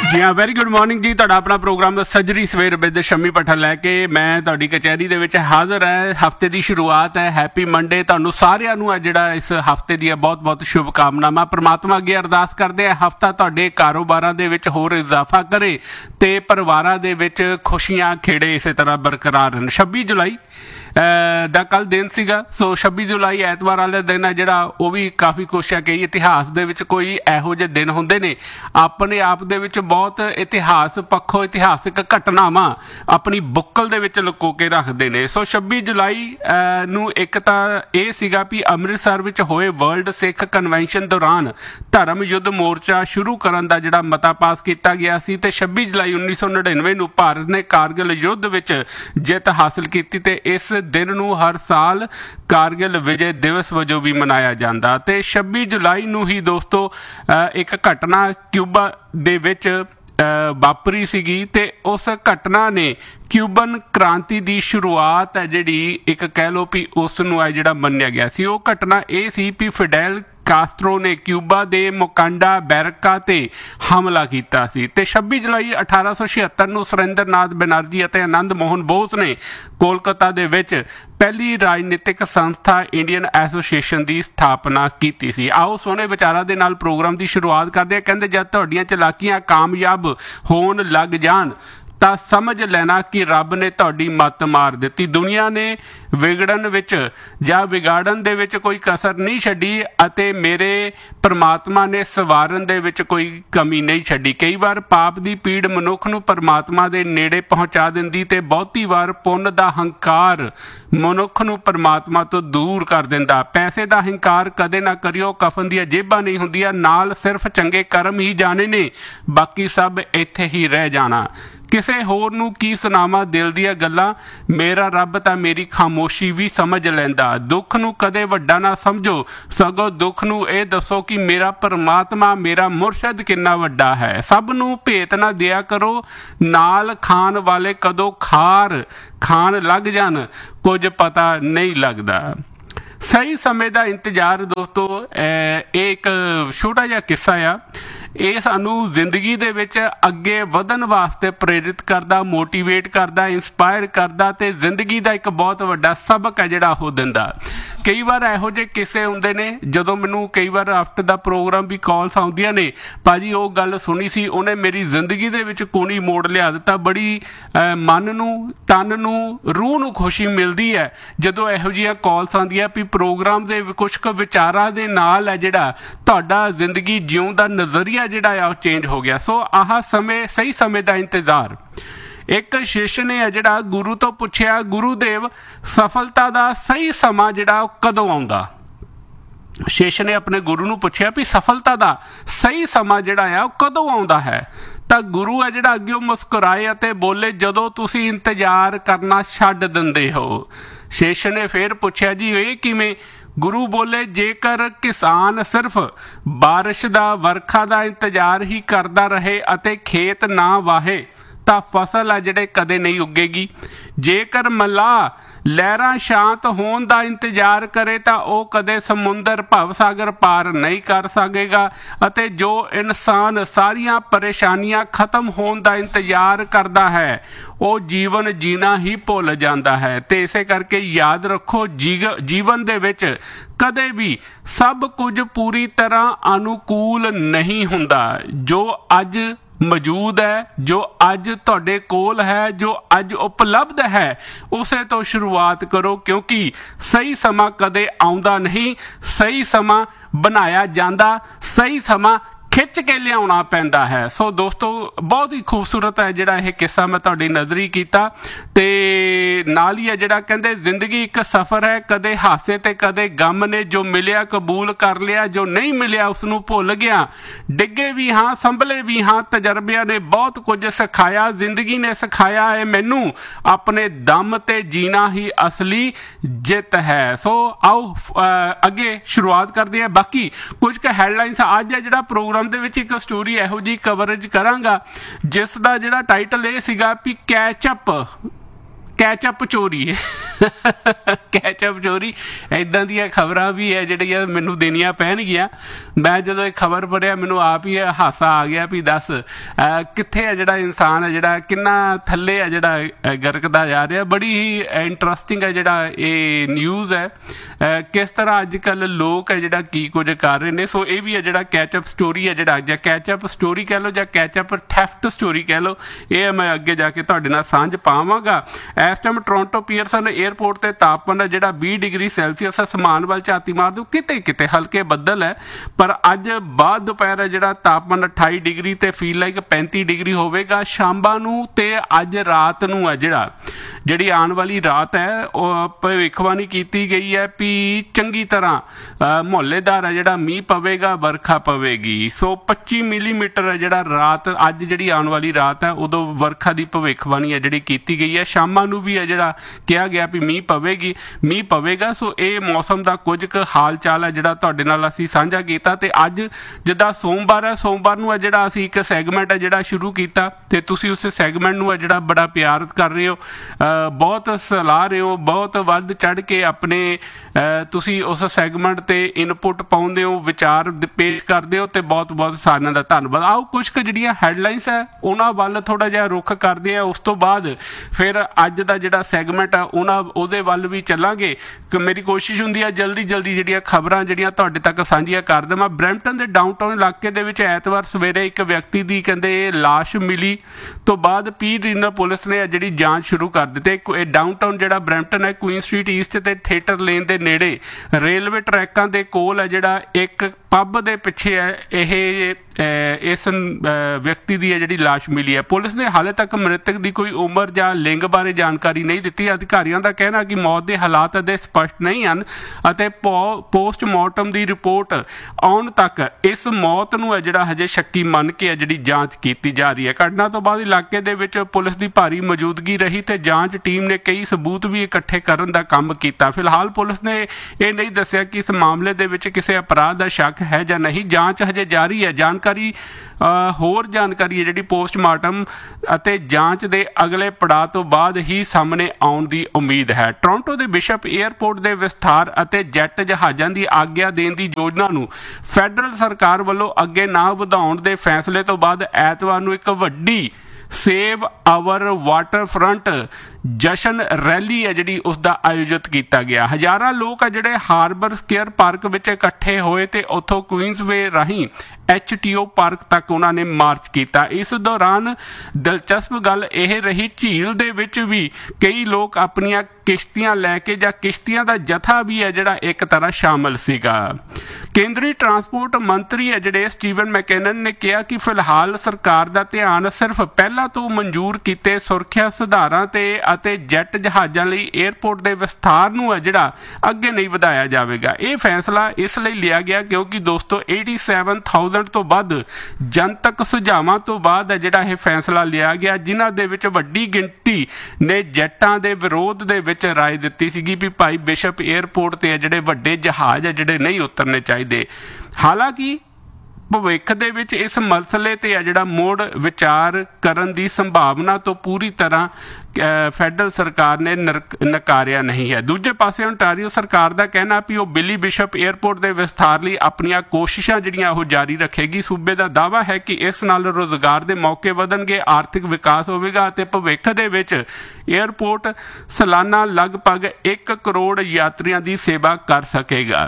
जी हाँ, very good morning जी। तुहाडा अपना प्रोग्राम सजरी सवेर विद शम्मी भट्टल लैके मैं तुहाडी कचहरी दे विच हाज़र है। हफ्ते की शुरुआत है, हैप्पी मंडे। तुहानूं सारिआं नूं जिहड़ा इस हफ्ते दी बहुत बहुत शुभकामनावां। परमात्मा अगे अरदास करदे आ हफ्ता तुहाडे कारोबारां दे विच होर इजाफा करे ते परिवारां दे विच खुशियां खेड़े इसे तरह बरकरार रहन। 26 जुलाई ਦਾ ਕੱਲ ਦਿਨ ਸੀਗਾ। ਸੋ 26 ਜੁਲਾਈ ਐਤਵਾਰ ਵਾਲੇ ਦਿਨ ਹੈ ਜਿਹੜਾ ਉਹ ਵੀ ਕਾਫੀ ਕੁਛ ਹੈ। ਕਈ ਇਤਿਹਾਸ ਦੇ ਵਿੱਚ ਕੋਈ ਇਹੋ ਜਿਹੇ ਦਿਨ ਹੁੰਦੇ ਨੇ ਆਪਣੇ ਆਪ ਦੇ ਵਿੱਚ ਬਹੁਤ ਇਤਿਹਾਸ ਪੱਖੋਂ ਇਤਿਹਾਸਿਕ ਘਟਨਾਵਾਂ ਆਪਣੀ ਬੁੱਕਲ ਦੇ ਵਿੱਚ ਲੁਕੋ ਕੇ ਰੱਖਦੇ ਨੇ। ਸੋ 26 ਜੁਲਾਈ ਨੂੰ ਇੱਕ ਤਾਂ ਇਹ ਸੀਗਾ ਵੀ ਅੰਮ੍ਰਿਤਸਰ ਵਿੱਚ ਹੋਏ ਵਰਲਡ ਸਿੱਖ ਕਨਵੈਨਸ਼ਨ ਦੌਰਾਨ ਧਰਮ ਯੁੱਧ ਮੋਰਚਾ ਸ਼ੁਰੂ ਕਰਨ ਦਾ ਜਿਹੜਾ ਮਤਾ ਪਾਸ ਕੀਤਾ ਗਿਆ ਸੀ ਤੇ 26 ਜੁਲਾਈ 1999 ਨੂੰ ਭਾਰਤ ਨੇ ਕਾਰਗਿਲ ਯੁੱਧ ਵਿੱਚ ਜਿੱਤ ਹਾਸਲ ਕੀਤੀ ਤੇ ਇਸ ਦਿਨ ਨੂੰ ਹਰ ਸਾਲ ਕਾਰਗਿਲ ਵਿਜੇ ਦਿਵਸ ਵਜੋਂ ਵੀ ਮਨਾਇਆ ਜਾਂਦਾ। ਤੇ 26 ਜੁਲਾਈ ਨੂੰ ਹੀ ਦੋਸਤੋ ਇੱਕ ਘਟਨਾ ਕਿਊਬਾ ਦੇ ਵਿੱਚ ਵਾਪਰੀ ਸੀਗੀ ਤੇ ਉਸ ਘਟਨਾ ਨੇ ਕਿਊਬਨ ਕ੍ਰਾਂਤੀ ਦੀ ਸ਼ੁਰੂਆਤ ਹੈ ਜਿਹੜੀ ਇੱਕ ਕਹਿ ਲਓ ਵੀ ਉਸ ਨੂੰ ਹੈ ਜਿਹੜਾ ਮੰਨਿਆ ਗਿਆ ਸੀ। ਉਹ ਘਟਨਾ ਇਹ ਸੀ ਵੀ ਫਿਡੈਲ ਕਾਸਟਰੋ ਨੇ ਕਿਊਬਾ ਦੇ ਮੋਕਾਂਡਾ ਬੈਰਕਾ ਤੇ ਹਮਲਾ ਕੀਤਾ ਸੀ ਤੇ 26 ਜੁਲਾਈ 1876 ਨੂੰ ਸੁਰਿੰਦਰਨਾਥ ਬੈਨਰਜੀ ਅਤੇ ਆਨੰਦ ਮੋਹਨ ਬੋਸ ਨੇ ਕੋਲਕਾਤਾ ਦੇ ਵਿੱਚ ਪਹਿਲੀ ਰਾਜਨੀਤਿਕ ਸੰਸਥਾ ਇੰਡੀਅਨ ਐਸੋਸੀਏਸ਼ਨ ਦੀ ਸਥਾਪਨਾ ਕੀਤੀ ਸੀ। ਆਓ ਸੋਹਣੇ ਵਿਚਾਰਾਂ ਦੇ ਨਾਲ ਪ੍ਰੋਗਰਾਮ ਦੀ ਸ਼ੁਰੂਆਤ ਕਰਦੇ ਹਾਂ। ਕਹਿੰਦੇ ਜਦ ਤੁਹਾਡੀਆਂ ਚਲਾਕੀਆਂ ਕਾਮਯਾਬ ਹੋਣ ਲੱਗ ਜਾਣ ਤਾਂ ਸਮਝ ਲੈਣਾ ਕਿ ਰੱਬ ਨੇ ਤੁਹਾਡੀ ਮੱਤ ਮਾਰ ਦਿੱਤੀ। ਦੁਨੀਆ ਨੇ ਵਿਗੜਨ ਵਿੱਚ ਜਾਂ ਵਿਗਾੜਨ ਦੇ ਵਿੱਚ ਕੋਈ ਕਸਰ ਨਹੀਂ ਛੱਡੀ ਅਤੇ ਮੇਰੇ ਪਰਮਾਤਮਾ ਨੇ ਸਵਾਰਨ ਦੇ ਵਿੱਚ ਕੋਈ ਕਮੀ ਨਹੀਂ ਛੱਡੀ। ਕਈ ਵਾਰ ਪਾਪ ਦੀ ਪੀੜ ਮਨੁੱਖ ਨੂੰ ਪਰਮਾਤਮਾ ਦੇ ਨੇੜੇ ਪਹੁੰਚਾ ਦਿੰਦੀ ਤੇ ਬਹੁਤੀ ਵਾਰ ਪੁੰਨ ਦਾ ਹੰਕਾਰ ਮਨੁੱਖ ਨੂੰ ਪਰਮਾਤਮਾ ਤੋਂ ਦੂਰ ਕਰ ਦਿੰਦਾ। ਪੈਸੇ ਦਾ ਹੰਕਾਰ ਕਦੇ ਨਾ ਕਰਿਓ, ਕਫਨ ਦੀਆਂ ਜੇਬਾਂ ਨਹੀਂ ਹੁੰਦੀਆਂ, ਨਾਲ ਸਿਰਫ ਚੰਗੇ ਕਰਮ ਹੀ ਜਾਣੇ ਨੇ, ਬਾਕੀ ਸਭ ਇੱਥੇ ਹੀ ਰਹਿ ਜਾਣਾ। ਕਿਸੇ ਹੋਰ ਨੂੰ ਕੀ ਸੁਣਾਵਾਂ ਦਿਲ ਦੀਆਂ ਗੱਲਾਂ, ਮੇਰਾ ਰੱਬ ਤਾਂ ਮੇਰੀ ਖਾਮੋਸ਼ੀ ਵੀ ਸਮਝ ਲੈਂਦਾ। ਦੁੱਖ ਨੂੰ ਕਦੇ ਵੱਡਾ ਨਾ ਸਮਝੋ, ਸਗੋਂ ਦੁੱਖ ਨੂੰ ਇਹ ਦੱਸੋ ਕਿ ਮੇਰਾ ਪਰਮਾਤਮਾ ਮੇਰਾ ਮੁਰਸ਼ਦ ਕਿੰਨਾ ਵੱਡਾ ਹੈ। ਸਭ ਨੂੰ ਭੇਤ ਨਾ ਦਿਆ ਕਰੋ, ਨਾਲ ਖਾਣ ਵਾਲੇ ਕਦੋਂ ਖਾਰ ਖਾਣ ਲੱਗ ਜਾਣ ਕੁਝ ਪਤਾ ਨਹੀਂ ਲੱਗਦਾ। ਸਹੀ ਸਮੇਂ ਦਾ ਇੰਤਜ਼ਾਰ ਦੋਸਤੋ ਇਹ ਇੱਕ ਛੋਟਾ ਜਿਹਾ ਕਿੱਸਾ ਆ। ਇਹ ਸਾਨੂੰ ਜ਼ਿੰਦਗੀ ਦੇ ਵਿੱਚ ਅੱਗੇ ਵਧਣ ਵਾਸਤੇ ਪ੍ਰੇਰਿਤ ਕਰਦਾ, ਮੋਟੀਵੇਟ ਕਰਦਾ, ਇੰਸਪਾਇਰ ਕਰਦਾ ਤੇ ਜ਼ਿੰਦਗੀ ਦਾ ਇੱਕ ਬਹੁਤ ਵੱਡਾ ਸਬਕ ਹੈ ਜਿਹੜਾ ਉਹ ਦਿੰਦਾ। ਕਈ ਵਾਰ ਇਹੋ ਜਿਹੇ ਕਿੱਸੇ ਹੁੰਦੇ ਨੇ ਜਦੋਂ ਮੈਨੂੰ ਕਈ ਵਾਰ ਆਫਟਰ ਦਾ ਪ੍ਰੋਗਰਾਮ ਵੀ ਕਾਲਸ ਆਉਂਦੀਆਂ ਨੇ, ਭਾਜੀ ਉਹ ਗੱਲ ਸੁਣੀ ਸੀ ਉਹਨੇ ਮੇਰੀ ਜ਼ਿੰਦਗੀ ਦੇ ਵਿੱਚ ਕੋਣੀ ਮੋੜ ਲਿਆ ਦਿੱਤਾ। ਬੜੀ ਮਨ ਨੂੰ, ਤਨ ਨੂੰ, ਰੂਹ ਨੂੰ ਖੁਸ਼ੀ ਮਿਲਦੀ ਹੈ ਜਦੋਂ ਇਹੋ ਜਿਹੀਆਂ ਕਾਲਸ ਆਉਂਦੀਆਂ ਵੀ ਪ੍ਰੋਗਰਾਮ ਦੇ ਕੁਛ ਕੁ ਵਿਚਾਰਾਂ ਦੇ ਨਾਲ ਹੈ ਜਿਹੜਾ ਤੁਹਾਡਾ ਜ਼ਿੰਦਗੀ ਜਿਉਣ ਦਾ ਨਜ਼ਰੀਆ ਜਿਹੜਾ ਆ ਉਹ ਚੇਂਜ ਹੋ ਗਿਆ। ਸੋ ਆਹ ਸਮੇਂ, ਸਹੀ ਸਮੇਂ ਦਾ ਇੰਤਜ਼ਾਰ। ਇੱਕ ਸ਼ਿਸ਼ ਨੇ ਹੈ ਜਿਹੜਾ ਗੁਰੂ ਤੋਂ ਪੁੱਛਿਆ, ਗੁਰੂਦੇਵ ਸਫਲਤਾ ਦਾ ਸਹੀ ਸਮਾਂ ਜਿਹੜਾ ਉਹ ਕਦੋਂ ਆਉਂਦਾ? ਸ਼ਿਸ਼ ਨੇ ਆਪਣੇ ਗੁਰੂ ਨੂੰ ਪੁੱਛਿਆ ਵੀ ਸਫਲਤਾ ਦਾ ਸਹੀ ਸਮਾਂ ਜਿਹੜਾ ਆ ਉਹ ਕਦੋਂ ਆਉਂਦਾ ਹੈ? ਤਾਂ ਗੁਰੂ ਹੈ ਜਿਹੜਾ ਅੱਗੇ ਮੁਸਕਰਾਏ ਅਤੇ ਬੋਲੇ, ਜਦੋਂ ਤੁਸੀਂ ਇੰਤਜ਼ਾਰ ਕਰਨਾ ਛੱਡ ਦਿੰਦੇ ਹੋ। ਸ਼ਿਸ਼ ਨੇ ਫਿਰ ਪੁੱਛਿਆ ਜੀ ਇਹ ਕਿਵੇਂ? ਗੁਰੂ ਬੋਲੇ, ਜੇਕਰ ਕਿਸਾਨ ਸਿਰਫ ਬਾਰਿਸ਼ ਦਾ, ਵਰਖਾ ਦਾ ਇੰਤਜ਼ਾਰ ਹੀ ਕਰਦਾ ਰਹੇ ਅਤੇ ਖੇਤ ਨਾ ਵਾਹੇ ਤਾਂ ਫਸਲ ਆ ਜਿਹੜੇ ਕਦੇ ਨਹੀਂ ਉੱਗੇਗੀ। ਜੇਕਰ ਮਲਾਹ ਲਹਿਰਾਂ ਸ਼ਾਂਤ ਹੋਣ ਦਾ ਇੰਤਜ਼ਾਰ ਕਰੇ ਤਾਂ ਉਹ ਕਦੇ ਸਮੁੰਦਰ ਭਵ ਸਾਗਰ ਪਾਰ ਨਹੀਂ ਕਰ ਸਕੇਗਾ ਅਤੇ ਜੋ ਇਨਸਾਨ ਸਾਰੀਆਂ ਪਰੇਸ਼ਾਨੀਆਂ ਖਤਮ ਹੋਣ ਦਾ ਇੰਤਜ਼ਾਰ ਕਰਦਾ ਹੈ ਉਹ ਜੀਵਨ ਜੀਣਾ ਹੀ ਭੁੱਲ ਜਾਂਦਾ ਹੈ। ਤੇ ਇਸੇ ਕਰਕੇ ਯਾਦ ਰੱਖੋ, ਜੀਵਨ ਦੇ ਵਿੱਚ ਕਦੇ ਵੀ ਸਭ ਕੁਝ ਪੂਰੀ ਤਰ੍ਹਾਂ ਅਨੁਕੂਲ ਨਹੀਂ ਹੁੰਦਾ। ਜੋ ਅੱਜ ਮੌਜੂਦ ਹੈ, ਜੋ ਅੱਜ ਤੁਹਾਡੇ ਕੋਲ ਹੈ, ਜੋ ਅੱਜ ਉਪਲਬਧ ਹੈ, ਉਸੇ ਤੋਂ ਸ਼ੁਰੂਆਤ ਕਰੋ ਕਿਉਂਕਿ ਸਹੀ ਸਮਾਂ ਕਦੇ ਆਉਂਦਾ ਨਹੀਂ, ਸਹੀ ਸਮਾਂ ਬਣਾਇਆ ਜਾਂਦਾ, ਸਹੀ ਸਮਾਂ ਖਿੱਚ ਕੇ ਲਿਆਉਣਾ ਪੈਂਦਾ ਹੈ। ਸੋ ਦੋਸਤੋ ਬਹੁਤ ਹੀ ਖੂਬਸੂਰਤ ਹੈ ਜਿਹੜਾ ਇਹ ਕਿੱਸਾ ਮੈਂ ਤੁਹਾਡੀ ਨਜ਼ਰੀ ਕੀਤਾ ਤੇ ਨਾਲ ਹੀ ਹੈ ਜਿਹੜਾ ਕਹਿੰਦੇ ਜ਼ਿੰਦਗੀ ਇੱਕ ਸਫ਼ਰ ਹੈ, ਕਦੇ ਹਾਸੇ ਤੇ ਕਦੇ ਗਮ ਨੇ, ਜੋ ਮਿਲਿਆ ਕਬੂਲ ਕਰ ਲਿਆ, ਜੋ ਨਹੀਂ ਮਿਲਿਆ ਉਸ ਨੂੰ ਭੁੱਲ ਗਿਆ। ਡਿੱਗੇ ਵੀ ਹਾਂ, ਸੰਭਲੇ ਵੀ ਹਾਂ, ਤਜਰਬਿਆਂ ਨੇ ਬਹੁਤ ਕੁਝ ਸਿਖਾਇਆ, ਜ਼ਿੰਦਗੀ ਨੇ ਸਿਖਾਇਆ ਹੈ ਮੈਨੂੰ ਆਪਣੇ ਦਮ ਤੇ ਜੀਣਾ ਹੀ ਅਸਲੀ ਜਿੱਤ ਹੈ। ਸੋ ਆਓ ਅੱਗੇ ਸ਼ੁਰੂਆਤ ਕਰਦੇ ਹਾਂ। ਬਾਕੀ ਕੁਝ ਕੁ ਹੈਡਲਾਈਨਸ ਅੱਜ ਹੈ ਜਿਹੜਾ ਪ੍ਰੋਗਰਾਮ ਦੇ ਵਿੱਚ ਇੱਕ ਸਟੋਰੀ ਇਹੋ ਜਿਹੀ ਕਵਰੇਜ ਕਰਾਂਗਾ ਜਿਸ ਦਾ ਜਿਹੜਾ ਟਾਈਟਲ ਇਹ ਸੀਗਾ ਵੀ ਕੈਚਅਪ ਚੋਰੀ ਕੈਚਅਪ ਚੋਰੀ ਇਦਾਂ ਦੀਆਂ ਖਬਰਾਂ ਵੀ ਹੈ ਜਿਹੜੀਆਂ ਮੈਨੂੰ ਦੇਣੀਆਂ ਪੈਣਗੀਆਂ। ਮੈਂ ਜਦੋਂ ਇਹ ਖਬਰ ਪੜ੍ਹਿਆ ਮੈਨੂੰ ਆਪ ਹੀ ਹਾਸਾ ਆ ਗਿਆ ਵੀ ਦੱਸ ਕਿੱਥੇ ਹੈ ਜਿਹੜਾ ਇਨਸਾਨ ਹੈ ਜਿਹੜਾ ਕਿੰਨਾ ਥੱਲੇ ਹੈ ਜਿਹੜਾ ਗਰਕਦਾ ਜਾ ਰਿਹਾ। ਬੜੀ ਹੀ ਇੰਟਰਸਟਿੰਗ ਹੈ ਜਿਹੜਾ ਇਹ ਨਿਊਜ਼ ਹੈ ਕਿਸ ਤਰ੍ਹਾਂ ਅੱਜ ਕੱਲ੍ਹ ਲੋਕ ਹੈ ਜਿਹੜਾ ਕੀ ਕੁਝ ਕਰ ਰਹੇ ਨੇ। ਸੋ ਇਹ ਵੀ ਹੈ ਜਿਹੜਾ ਕੈਚਅਪ ਸਟੋਰੀ ਹੈ ਜਿਹੜਾ ਜਾਂ ਕੈਚਅਪ ਸਟੋਰੀ ਕਹਿ ਲਓ ਜਾਂ ਕੈਚਅਪ ਥੈਫਟ ਸਟੋਰੀ ਕਹਿ ਲਓ, ਇਹ ਮੈਂ ਅੱਗੇ ਜਾ ਕੇ ਤੁਹਾਡੇ ਨਾਲ ਸਾਂਝ ਪਾਵਾਂਗਾ। ਇਸ ਟਾਈਮ ਟੋਰਾਂਟੋ ਪੀਅਰਸਨ 에ਅਰਪੋਰਟ ਤੇ ਤਾਪਮਾਨ ਜਿਹੜਾ 20 ਡਿਗਰੀ ਸੈਲਸੀਅਸ ਅਸਮਾਨ ਵੱਲ ਝਾਤੀ ਮਾਰ ਦਿਓ, ਕਿਤੇ ਕਿਤੇ ਹਲਕੇ ਬੱਦਲ ਹੈ, ਪਰ ਅੱਜ ਬਾਅਦ ਦੁਪਹਿਰ ਹੈ ਜਿਹੜਾ ਤਾਪਮਾਨ 28 ਡਿਗਰੀ ਤੇ ਫੀਲ ਲਾਈਕ 35 ਡਿਗਰੀ ਹੋਵੇਗਾ ਸ਼ਾਮਾਂ ਨੂੰ। ਤੇ ਅੱਜ ਰਾਤ ਨੂੰ ਹੈ ਜਿਹੜੀ ਆਉਣ ਵਾਲੀ ਰਾਤ ਹੈ ਉਹ ਭਵਿੱਖਬਾਣੀ ਕੀਤੀ ਗਈ ਹੈ ਵੀ ਚੰਗੀ ਤਰ੍ਹਾਂ ਮੁਹੱਲੇਦਾਰ ਹੈ ਜਿਹੜਾ ਮੀਂਹ ਪਵੇਗਾ, ਵਰਖਾ ਪਵੇਗੀ। ਸੋ 25 ਮਿਲੀਮੀਟਰ ਹੈ ਜਿਹੜਾ ਰਾਤ ਅੱਜ ਜਿਹੜੀ ਆਉਣ ਵਾਲੀ ਰਾਤ ਹੈ ਉਦੋਂ ਵਰਖਾ ਦੀ ਭਵਿੱਖਬਾਣੀ ਹੈ ਜਿਹੜੀ ਕੀਤੀ ਗਈ ਹੈ। ਸ਼ਾਮਾਂ ਨੂੰ ਵੀ ਹੈ ਜਿਹੜਾ ਕਿਹਾ ਗਿਆ ਵੀ ਮੀਂਹ ਪਵੇਗਾ। ਸੋ ਇਹ ਮੌਸਮ ਦਾ ਕੁਝ ਕੁ ਹਾਲ ਚਾਲ ਹੈ ਜਿਹੜਾ ਤੁਹਾਡੇ ਨਾਲ ਅਸੀਂ ਸਾਂਝਾ ਕੀਤਾ। ਤੇ ਅੱਜ ਜਿੱਦਾਂ ਸੋਮਵਾਰ ਹੈ, ਸੋਮਵਾਰ ਨੂੰ ਹੈ ਜਿਹੜਾ ਅਸੀਂ ਇੱਕ ਸੈਗਮੈਂਟ ਹੈ ਜਿਹੜਾ ਸ਼ੁਰੂ ਕੀਤਾ ਤੇ ਤੁਸੀਂ ਉਸ ਸੈਗਮੈਂਟ ਨੂੰ ਹੈ ਜਿਹੜਾ ਬੜਾ ਪਿਆਰ ਕਰ ਰਹੇ ਹੋ, ਬਹੁਤ ਸਲਾਹ ਰਹੇ ਹੋ, ਬਹੁਤ ਵੱਧ ਚੜ੍ਹ ਕੇ ਆਪਣੇ ਤੁਸੀਂ ਉਸ ਸੈਗਮੈਂਟ ਤੇ ਇਨਪੁੱਟ ਪਾਉਂਦੇ ਹੋ, ਵਿਚਾਰ ਪੇਸ਼ ਕਰਦੇ ਹੋ ਤੇ ਬਹੁਤ ਬਹੁਤ ਸਾਰਿਆਂ ਦਾ ਧੰਨਵਾਦ। ਆਓ ਕੁਛ ਕੁ ਜਿਹੜੀਆਂ ਹੈਡਲਾਈਨਸ ਹੈ ਉਹਨਾਂ ਵੱਲ ਥੋੜ੍ਹਾ ਜਿਹਾ ਰੁੱਖ ਕਰਦੇ ਆ, ਉਸ ਤੋਂ ਬਾਅਦ ਫਿਰ ਅੱਜ ਦਾ ਜਿਹੜਾ ਸੈਗਮੈਂਟ ਆ ਉਹਦੇ ਵੱਲ ਵੀ ਚੱਲਾਂਗੇ। ਮੇਰੀ ਕੋਸ਼ਿਸ਼ ਹੁੰਦੀ ਆ ਜਲਦੀ ਜਿਹੜੀਆਂ ਖਬਰਾਂ ਜਿਹੜੀਆਂ ਤੁਹਾਡੇ ਤੱਕ ਸਾਂਝੀਆਂ ਕਰ ਦੇਵਾਂ। ਬਰੈਂਪਟਨ ਦੇ ਡਾਊਨਟਾਊਨ ਇਲਾਕੇ ਦੇ ਵਿੱਚ ਐਤਵਾਰ ਸਵੇਰੇ ਇੱਕ ਵਿਅਕਤੀ ਦੀ ਕਹਿੰਦੇ ਲਾਸ਼ ਮਿਲੀ ਤੋਂ ਬਾਅਦ ਰੀਜਨਲ ਪੁਲਿਸ ਨੇ ਜਿਹੜੀ ਜਾਂਚ ਸ਼ੁਰੂ ਕਰ ਦਿੱਤੀ। ਇਹ ਡਾਊਨਟਾਊਨ ਜਿਹੜਾ ਬਰੈਂਪਟਨ ਹੈ ਕੁਈਨ ਸਟਰੀਟ ਈਸਟ ਤੇ ਥੀਏਟਰ ਲੇਨ ਦੇ ਨੇੜੇ ਰੇਲਵੇ ਟਰੈਕਾਂ ਦੇ ਕੋਲ ਹੈ ਜਿਹੜਾ ਇੱਕ ਪੱਬ ਦੇ ਪਿੱਛੇ ਹੈ ਇਹ ਇਸ ਵਿਅਕਤੀ ਦੀ ਹੈ ਜਿਹੜੀ ਲਾਸ਼ ਮਿਲੀ ਹੈ। ਪੁਲਿਸ ਨੇ ਹਾਲੇ ਤੱਕ ਮ੍ਰਿਤਕ ਦੀ ਕੋਈ ਉਮਰ ਜਾਂ ਲਿੰਗ ਬਾਰੇ ਜਾਣਕਾਰੀ ਨਹੀਂ ਦਿੱਤੀ। ਅਧਿਕਾਰੀਆਂ ਦਾ ਕਹਿਣਾ ਕਿ ਮੌਤ ਦੇ ਹਾਲਾਤ ਅਜੇ ਸਪਸ਼ਟ ਨਹੀਂ ਹਨ ਅਤੇ ਪੋਸਟਮਾਰਟਮ ਦੀ ਰਿਪੋਰਟ ਆਉਣ ਤੱਕ ਇਸ ਮੌਤ ਨੂੰ ਹੈ ਜਿਹੜਾ ਹਜੇ ਸ਼ੱਕੀ ਮੰਨ ਕੇ ਹੈ ਜਿਹੜੀ ਜਾਂਚ ਕੀਤੀ ਜਾ ਰਹੀ ਹੈ। ਘਟਨਾ ਤੋਂ ਬਾਅਦ ਇਲਾਕੇ ਦੇ ਵਿੱਚ ਪੁਲਿਸ ਦੀ ਭਾਰੀ ਮੌਜੂਦਗੀ ਰਹੀ ਤੇ ਜਾਂਚ ਟੀਮ ਨੇ ਕਈ ਸਬੂਤ ਵੀ ਇਕੱਠੇ ਕਰਨ ਦਾ ਕੰਮ ਕੀਤਾ। ਫਿਲਹਾਲ ਪੁਲਿਸ ਨੇ ਇਹ ਨਹੀਂ ਦੱਸਿਆ ਕਿ ਇਸ ਮਾਮਲੇ ਦੇ ਵਿੱਚ ਕਿਸੇ ਅਪਰਾਧ ਦਾ ਸ਼ੱਕ ਹੈ ਜਾਂ ਨਹੀਂ। ਜਾਂਚ ਹਜੇ ਜਾਰੀ ਹੈ। ਹੋਰ ਜਾਣਕਾਰੀ ਹੈ ਜਿਹੜੀ ਪੋਸਟਮਾਰਟਮ ਅਤੇ ਜਾਂਚ ਦੇ ਅਗਲੇ ਪੜਾਅ ਤੋਂ ਬਾਅਦ ਹੀ ਸਾਹਮਣੇ ਆਉਣ ਦੀ ਉਮੀਦ ਹੈ। ਟੋਰਾਂਟੋ ਦੇ ਬਿਸ਼ਪ 에ਅਰਪੋਰਟ ਦੇ ਵਿਸਥਾਰ ਅਤੇ ਜੈਟ ਜਹਾਜ਼ਾਂ ਦੀ ਆਗਿਆ ਦੇਣ ਦੀ ਯੋਜਨਾ ਨੂੰ ਫੈਡਰਲ ਸਰਕਾਰ ਵੱਲੋਂ ਅੱਗੇ ਨਾ ਵਧਾਉਣ ਦੇ ਫੈਸਲੇ ਤੋਂ ਬਾਅਦ ਐਤਵਾਰ ਨੂੰ ਇੱਕ ਵੱਡੀ ਸੇਵ ਆਵਰ ਵਾਟਰ ਫਰੰਟ ਜਸ਼ਨ ਰੈਲੀ ਹੈ ਜਿਹੜੀ ਉਸਦਾ ਆਯੋਜਿਤ ਕੀਤਾ ਗਿਆ। ਹਜ਼ਾਰਾਂ ਲੋਕ ਆ ਜਿਹੜੇ ਹਾਰਬਰ ਸਕੁਆਇਰ ਪਾਰਕ ਵਿੱਚ ਇਕੱਠੇ ਹੋਏ ਤੇ ਉੱਥੋਂ ਕੁਈਨਸਵੇ ਰਾਹੀਂ HTO ਪਾਰਕ ਤੱਕ ਉਹਨਾਂ ਨੇ ਮਾਰਚ ਕੀਤਾ। ਇਸ ਦੌਰਾਨ ਦਿਲਚਸਪ ਗੱਲ ਇਹ ਰਹੀ ਝੀਲ ਦੇ ਵਿੱਚ ਵੀ ਕਈ ਲੋਕ ਆਪਣੀਆਂ ਕਿਸ਼ਤੀਆਂ ਲੈ ਕੇ ਜਾਂ ਕਿਸ਼ਤੀਆਂ ਦਾ ਜਥਾ ਵੀ ਹੈ ਜਿਹੜਾ ਇੱਕ ਤਰ੍ਹਾਂ ਸ਼ਾਮਲ ਸੀਗਾ। ਕੇਂਦਰੀ ਟਰਾਂਸਪੋਰਟ ਮੰਤਰੀ ਹੈ ਜਿਹੜੇ ਸਟੀਵਨ ਮੈਕੇਨਨ ਨੇ ਕਿਹਾ ਕਿ ਫਿਲਹਾਲ ਸਰਕਾਰ ਦਾ ਧਿਆਨ ਸਿਰਫ ਪਹਿਲਾਂ ਤੋਂ ਮਨਜ਼ੂਰ ਕੀਤੇ ਸੁਰੱਖਿਆ ਸੁਧਾਰਾਂ ਅਤੇ ਜੈਟ ਜਹਾਜ਼ਾਂ ਲਈ 에ਅਰਪੋਰਟ ਦੇ ਵਿਸਥਾਰ ਨੂੰ ਹੈ ਜਿਹੜਾ ਅੱਗੇ ਨਹੀਂ ਵਧਾਇਆ ਜਾਵੇਗਾ। ਇਹ ਫੈਸਲਾ ਇਸ ਲਈ ਲਿਆ ਗਿਆ ਕਿਉਂਕਿ ਦੋਸਤੋ 87,000 ਤੋਂ ਵੱਧ ਜਨਤਕ ਸੁਝਾਵਾਂ ਤੋਂ ਬਾਅਦ ਹੈ ਜਿਹੜਾ ਇਹ ਫੈਸਲਾ ਲਿਆ ਗਿਆ, ਜਿਨ੍ਹਾਂ ਦੇ ਵਿੱਚ ਵੱਡੀ ਗਿਣਤੀ ਨੇ ਜੈਟਾਂ ਦੇ ਵਿਰੋਧ ਦੇ ਵਿੱਚ ਰਾਏ ਦਿੱਤੀ ਸੀਗੀ ਵੀ ਭਾਈ ਬਿਸ਼ਪ 에ਅਰਪੋਰਟ ਤੇ ਜਿਹੜੇ ਵੱਡੇ ਜਹਾਜ਼ ਹੈ ਜਿਹੜੇ ਨਹੀਂ ਉਤਰਨੇ ਚਾਹੀਦੇ। ਹਾਲਾਂਕਿ ਭਵਿੱਖ ਦੇ ਵਿੱਚ ਇਸ ਮਸਲੇ ਤੇ ਆ ਜਿਹੜਾ ਮੁੜ ਵਿਚਾਰ ਕਰਨ ਦੀ ਸੰਭਾਵਨਾ ਤੋਂ ਪੂਰੀ ਤਰ੍ਹਾਂ ਫੈਡਰਲ ਸਰਕਾਰ ਨੇ ਨਕਾਰਿਆ ਨਹੀਂ ਹੈ। ਦੂਜੇ ਪਾਸੇ ਓਨਟਾਰੀਓ ਸਰਕਾਰ ਦਾ ਕਹਿਣਾ ਵੀ ਉਹ ਬਿਲੀ ਬਿਸ਼ਪ 에ਅਰਪੋਰਟ ਦੇ ਵਿਸਥਾਰ ਲਈ ਆਪਣੀਆਂ ਕੋਸ਼ਿਸ਼ਾਂ ਜਿਹੜੀਆਂ ਉਹ ਜਾਰੀ ਰੱਖੇਗੀ। ਸੂਬੇ ਦਾ ਦਾਅਵਾ ਹੈ ਕਿ ਇਸ ਨਾਲ ਰੁਜ਼ਗਾਰ ਦੇ ਮੌਕੇ ਵਧਣਗੇ, ਆਰਥਿਕ ਵਿਕਾਸ ਹੋਵੇਗਾ ਅਤੇ ਭਵਿੱਖ ਦੇ ਵਿੱਚ 에ਅਰਪੋਰਟ ਸਾਲਾਨਾ ਲਗਭਗ 1 ਕਰੋੜ ਯਾਤਰੀਆਂ ਦੀ ਸੇਵਾ ਕਰ ਸਕੇਗਾ।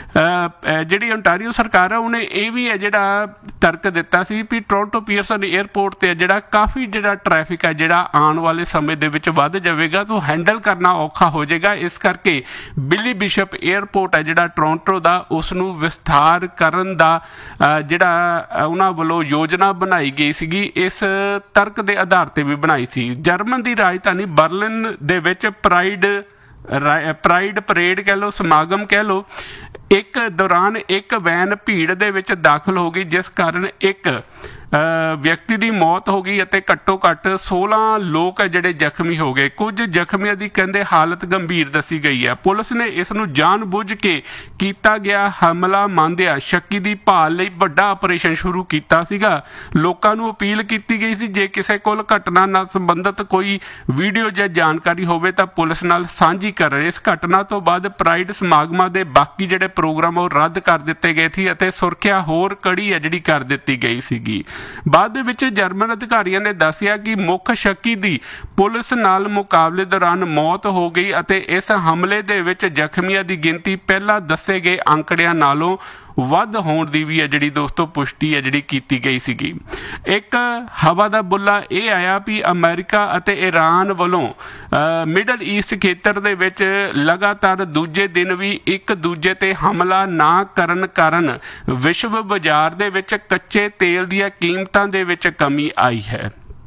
ਜਿਹੜੀ ਓਨਟਾਰੀਓ ਸਰਕਾਰ ਹੈ ਉਹਨੇ ਇਹ ਵੀ ਹੈ ਜਿਹੜਾ ਤਰਕ ਦਿੱਤਾ ਸੀ ਵੀ ਟੋਰਾਂਟੋ ਪੀਅਰਸਨ 에ਅਰਪੋਰਟ ਤੇ ਜਿਹੜਾ ਕਾਫੀ ਜਿਹੜਾ ਟ੍ਰੈਫਿਕ ਹੈ ਜਿਹੜਾ ਆਉਣ ਵਾਲੇ ਸਮੇਂ ਦੇ ਵਿੱਚ ਵੱਧ ਜਾਵੇਗਾ ਤਾਂ ਹੈਂਡਲ ਕਰਨਾ ਔਖਾ ਹੋ ਜਾਏਗਾ। ਇਸ ਕਰਕੇ ਬਿਲੀ ਬਿਸ਼ਪ 에ਅਰਪੋਰਟ ਹੈ ਜਿਹੜਾ ਟੋਰਾਂਟੋ ਦਾ ਉਸ ਨੂੰ ਵਿਸਥਾਰ ਕਰਨ ਦਾ ਜਿਹੜਾ ਉਹਨਾਂ ਵੱਲੋਂ ਯੋਜਨਾ ਬਣਾਈ ਗਈ ਸੀਗੀ, ਇਸ ਤਰਕ ਦੇ ਆਧਾਰ ਤੇ ਵੀ ਬਣਾਈ ਸੀ। ਜਰਮਨ ਦੀ ਰਾਜਧਾਨੀ ਬਰਲਿਨ ਦੇ ਵਿੱਚ ਪ੍ਰਾਈਡ ਪਰੇਡ ਕਹਿ ਲਓ, ਸਮਾਗਮ ਕਹਿ ਲਓ, ਇੱਕ ਦੌਰਾਨ ਇੱਕ ਵੈਨ ਭੀੜ ਦੇ ਵਿੱਚ ਦਾਖਲ ਹੋ ਗਈ, ਜਿਸ ਕਾਰਨ ਇੱਕ ਵਿਅਕਤੀ ਦੀ ਮੌਤ ਹੋ ਗਈ ਅਤੇ ਘੱਟੋ ਘੱਟ 16 ਲੋਕ ਹੈ ਜਿਹੜੇ ਜ਼ਖਮੀ ਹੋ ਗਏ। ਕੁਝ ਜ਼ਖਮੀਆਂ ਦੀ ਕਹਿੰਦੇ ਹਾਲਤ ਗੰਭੀਰ ਦੱਸੀ ਗਈ ਹੈ। ਪੁਲਿਸ ਨੇ ਇਸ ਨੂੰ ਜਾਣਬੁੱਝ ਕੇ ਕੀਤਾ ਗਿਆ ਹਮਲਾ ਮੰਨਦਿਆਂ ਸ਼ੱਕੀ ਦੀ ਭਾਲ ਲਈ ਵੱਡਾ ਆਪਰੇਸ਼ਨ ਸ਼ੁਰੂ ਕੀਤਾ ਸੀਗਾ। ਲੋਕਾਂ ਨੂੰ ਅਪੀਲ ਕੀਤੀ ਗਈ ਸੀ ਜੇ ਕਿਸੇ ਕੋਲ ਘਟਨਾ ਨਾਲ ਸੰਬੰਧਿਤ ਕੋਈ ਵੀਡੀਓ ਜਾਂ ਜਾਣਕਾਰੀ ਹੋਵੇ ਤਾਂ ਪੁਲਿਸ ਨਾਲ ਸਾਂਝੀ ਕਰਨ। ਇਸ ਘਟਨਾ ਤੋਂ ਬਾਅਦ ਪ੍ਰਾਈਡ ਸਮਾਗਮਾਂ ਦੇ ਬਾਕੀ ਜਿਹੜੇ ਪ੍ਰੋਗਰਾਮ ਉਹ ਰੱਦ ਕਰ ਦਿੱਤੇ ਗਏ ਸੀ ਅਤੇ ਸੁਰੱਖਿਆ ਹੋਰ ਕੜੀ ਹੈ ਜਿਹੜੀ ਕਰ ਦਿੱਤੀ ਗਈ ਸੀਗੀ। ਬਾਅਦ ਦੇ ਵਿੱਚ ਜਰਮਨ ਅਧਿਕਾਰੀਆਂ ਨੇ ਦੱਸਿਆ ਕਿ ਮੁੱਖ ਸ਼ੱਕੀ ਦੀ ਪੁਲਿਸ ਨਾਲ ਮੁਕਾਬਲੇ ਦੌਰਾਨ ਮੌਤ ਹੋ ਗਈ ਅਤੇ ਇਸ ਹਮਲੇ ਦੇ ਵਿੱਚ ਜ਼ਖਮੀਆਂ ਦੀ ਗਿਣਤੀ ਪਹਿਲਾਂ ਦੱਸੇ ਗਏ ਅੰਕੜਿਆਂ ਨਾਲੋਂ ਵੱਧ ਹੋਣ ਦੀ ਵੀ ਹੈ ਜਿਹੜੀ ਦੋਸਤੋ ਪੁਸ਼ਟੀ ਹੈ ਜਿਹੜੀ ਕੀਤੀ ਗਈ ਸੀਗੀ। ਇੱਕ ਹਵਾ ਦਾ ਬੁੱਲਾ ਇਹ ਆਇਆ ਵੀ ਅਮਰੀਕਾ ਅਤੇ ਈਰਾਨ ਵੱਲੋਂ ਮਿਡਲ ਈਸਟ ਖੇਤਰ ਦੇ ਵਿੱਚ ਲਗਾਤਾਰ ਦੂਜੇ ਦਿਨ ਵੀ ਇੱਕ ਦੂਜੇ ਤੇ ਹਮਲਾ ਨਾ ਕਰਨ ਕਾਰਨ ਵਿਸ਼ਵ ਬਾਜ਼ਾਰ ਦੇ ਵਿੱਚ ਕੱਚੇ ਤੇਲ ਦੀਆਂ ਕੀਮਤਾਂ ਦੇ ਵਿੱਚ ਕਮੀ ਆਈ ਹੈ।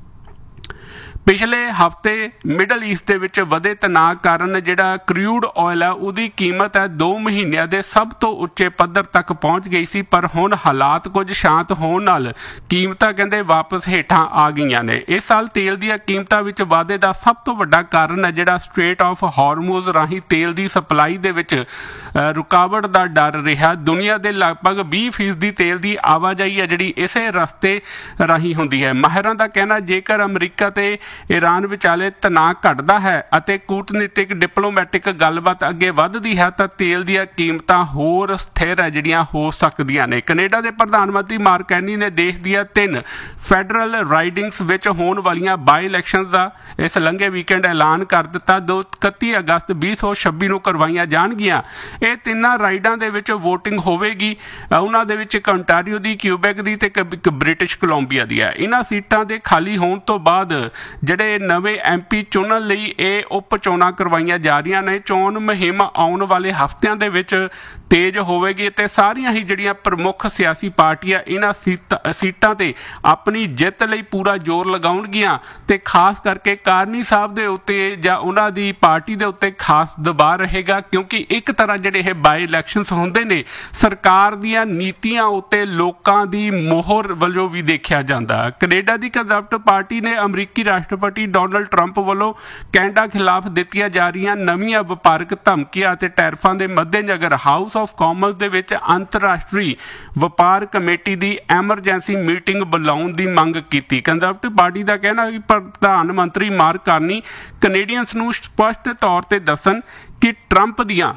ਪਿਛਲੇ ਹਫ਼ਤੇ ਮਿਡਲ ਈਸਟ ਦੇ ਵਿੱਚ ਵਧੇ ਤਣਾਅ ਕਾਰਨ ਜਿਹੜਾ ਕਰੂਡ ਆਇਲ ਹੈ ਉਹਦੀ ਕੀਮਤ ਹੈ 2 ਮਹੀਨਿਆਂ ਦੇ ਸਭ ਤੋਂ ਉੱਚੇ ਪੱਧਰ ਤੱਕ ਪਹੁੰਚ ਗਈ ਸੀ, ਪਰ ਹੁਣ ਹਾਲਾਤ ਕੁਝ ਸ਼ਾਂਤ ਹੋਣ ਨਾਲ ਕੀਮਤਾਂ ਕਹਿੰਦੇ ਵਾਪਸ ਹੇਠਾਂ ਆ ਗਈਆਂ ਨੇ। ਇਸ ਸਾਲ ਤੇਲ ਦੀਆਂ ਕੀਮਤਾਂ ਵਿੱਚ ਵਾਧੇ ਦਾ ਸਭ ਤੋਂ ਵੱਡਾ ਕਾਰਨ ਹੈ ਜਿਹੜਾ ਸਟ੍ਰੇਟ ਆਫ ਹਾਰਮੂਜ਼ ਰਾਹੀਂ ਤੇਲ ਦੀ ਸਪਲਾਈ ਦੇ ਵਿੱਚ ਰੁਕਾਵਟ ਦਾ ਡਰ ਰਿਹਾ। ਦੁਨੀਆ ਦੇ ਲਗਭਗ 20% ਤੇਲ ਦੀ ਆਵਾਜਾਈ ਹੈ ਜਿਹੜੀ ਇਸੇ ਰਸਤੇ ਰਾਹੀਂ ਹੁੰਦੀ ਹੈ। ਮਾਹਿਰਾਂ ਦਾ ਕਹਿਣਾ ਜੇਕਰ ਅਮਰੀਕਾ ਤੇ ਈਰਾਨ ਵਿਚਾਲੇ ਤਣਾਅ ਘਟਦਾ ਹੈ ਅਤੇ ਕੂਟਨੀਤਿਕ ਡਿਪਲੋਮੈਟਿਕ ਗੱਲਬਾਤ ਅੱਗੇ ਵੱਧਦੀ ਹੈ ਤਾਂ ਤੇਲ ਦੀਆਂ ਕੀਮਤਾਂ ਹੋਰ ਸਥਿਰ ਹੈ ਜਿਹੜੀਆਂ ਹੋ ਸਕਦੀਆਂ ਨੇ। ਕੈਨੇਡਾ ਦੇ ਪ੍ਰਧਾਨ ਮੰਤਰੀ ਮਾਰਕ ਕਾਰਨੀ ਨੇ ਦੇਸ਼ ਦੀਆਂ 3 ਫੈਡਰਲ ਰਾਈਡਿੰਗਸ ਵਿੱਚ ਹੋਣ ਵਾਲੀਆਂ ਬਾਈ ਇਲੈਕਸ਼ਨਸ ਦਾ ਇਸ ਲੰਘੇ ਵੀਕਐਂਡ ਐਲਾਨ ਕਰ ਦਿੱਤਾ। 31 ਅਗਸਤ 2026 ਨੂੰ ਕਰਵਾਈਆਂ ਜਾਣਗੀਆਂ। ਇਹ ਤਿੰਨਾਂ ਰਾਈਡਾਂ ਦੇ ਵਿੱਚ ਵੋਟਿੰਗ ਹੋਵੇਗੀ। ਉਹਨਾਂ ਦੇ ਵਿੱਚ ਇੱਕ ontario ਦੀ, ਕਿਊਬੈਕ ਦੀ ਤੇ ਇੱਕ ਬ੍ਰਿਟਿਸ਼ ਕੋਲੰਬੀਆ ਦੀ ਹੈ। ਇਹਨਾਂ ਸੀਟਾਂ ਦੇ ਖਾਲੀ ਹੋਣ ਤੋਂ ਬਾਅਦ ਜਿਹੜੇ ਨਵੇਂ MP ਚੁਣਨ ਲਈ ਇਹ ਉਪ ਚੋਣਾਂ ਕਰਵਾਈਆਂ ਜਾ ਰਹੀਆਂ ਨੇ। ਚੋਣ ਮੁਹਿੰਮ ਆਉਣ ਵਾਲੇ ਹਫ਼ਤਿਆਂ ਦੇ ਵਿੱਚ ਤੇਜ਼ ਹੋਵੇਗੀ ਅਤੇ ਸਾਰੀਆਂ ਹੀ ਜਿਹੜੀਆਂ ਪ੍ਰਮੁੱਖ ਸਿਆਸੀ ਪਾਰਟੀਆਂ ਇਹਨਾਂ ਸੀਟਾਂ ਤੇ ਆਪਣੀ ਜਿੱਤ ਲਈ ਪੂਰਾ ਜ਼ੋਰ ਲਗਾਉਣਗੀਆਂ ਤੇ ਖਾਸ ਕਰਕੇ ਕਾਰਨੀ ਸਾਹਿਬ ਦੇ ਉੱਤੇ ਜਾਂ ਉਹਨਾਂ ਦੀ ਪਾਰਟੀ ਦੇ ਉੱਤੇ ਖਾਸ ਦਬਾਅ ਰਹੇਗਾ, ਕਿਉਂਕਿ ਇੱਕ ਤਰ੍ਹਾਂ ਜਿਹੜੇ ਇਹ ਬਾਈ ਇਲੈਕਸ਼ਨਸ ਹੁੰਦੇ ਨੇ ਸਰਕਾਰ ਦੀਆਂ ਨੀਤੀਆਂ ਉੱਤੇ ਲੋਕਾਂ ਦੀ ਮੋਹਰ ਵਜੋਂ ਵੀ ਦੇਖਿਆ ਜਾਂਦਾ। ਕੈਨੇਡਾ ਦੀ ਕੰਜ਼ਰਵੇਟਿਵ ਪਾਰਟੀ ਨੇ ਅਮਰੀਕੀ ਰਾਸ਼ਟਰਪਤੀ ਡੋਨਲਡ ਟਰੰਪ ਵੱਲੋਂ ਕੈਨੇਡਾ ਖਿਲਾਫ ਦਿੱਤੀਆਂ ਜਾ ਰਹੀਆਂ ਨਵੀਆਂ ਵਪਾਰਕ ਧਮਕੀਆਂ ਅਤੇ ਟੈਰਿਫਾਂ ਦੇ ਮੱਦੇਨਜ਼ਰ ਹਾਊਸ ਆਫ ਕਾਮਨਸ ਦੇ ਵਿੱਚ ਅੰਤਰਰਾਸ਼ਟਰੀ ਵਪਾਰ ਕਮੇਟੀ ਦੀ ਐਮਰਜੈਂਸੀ ਮੀਟਿੰਗ ਬੁਲਾਉਣ ਦੀ ਮੰਗ ਕੀਤੀ। ਕੰਜ਼ਰਵੇਟਿਵ ਪਾਰਟੀ ਦਾ ਕਹਿਣਾ ਕਿ ਪ੍ਰਧਾਨ ਮੰਤਰੀ ਮਾਰਕ ਕਾਰਨੀ ਕੈਨੇਡੀਅਨਸ ਨੂੰ ਸਪਸ਼ਟ ਤੌਰ ਤੇ ਦੱਸਣ ਕਿ ਟਰੰਪ ਦੀਆਂ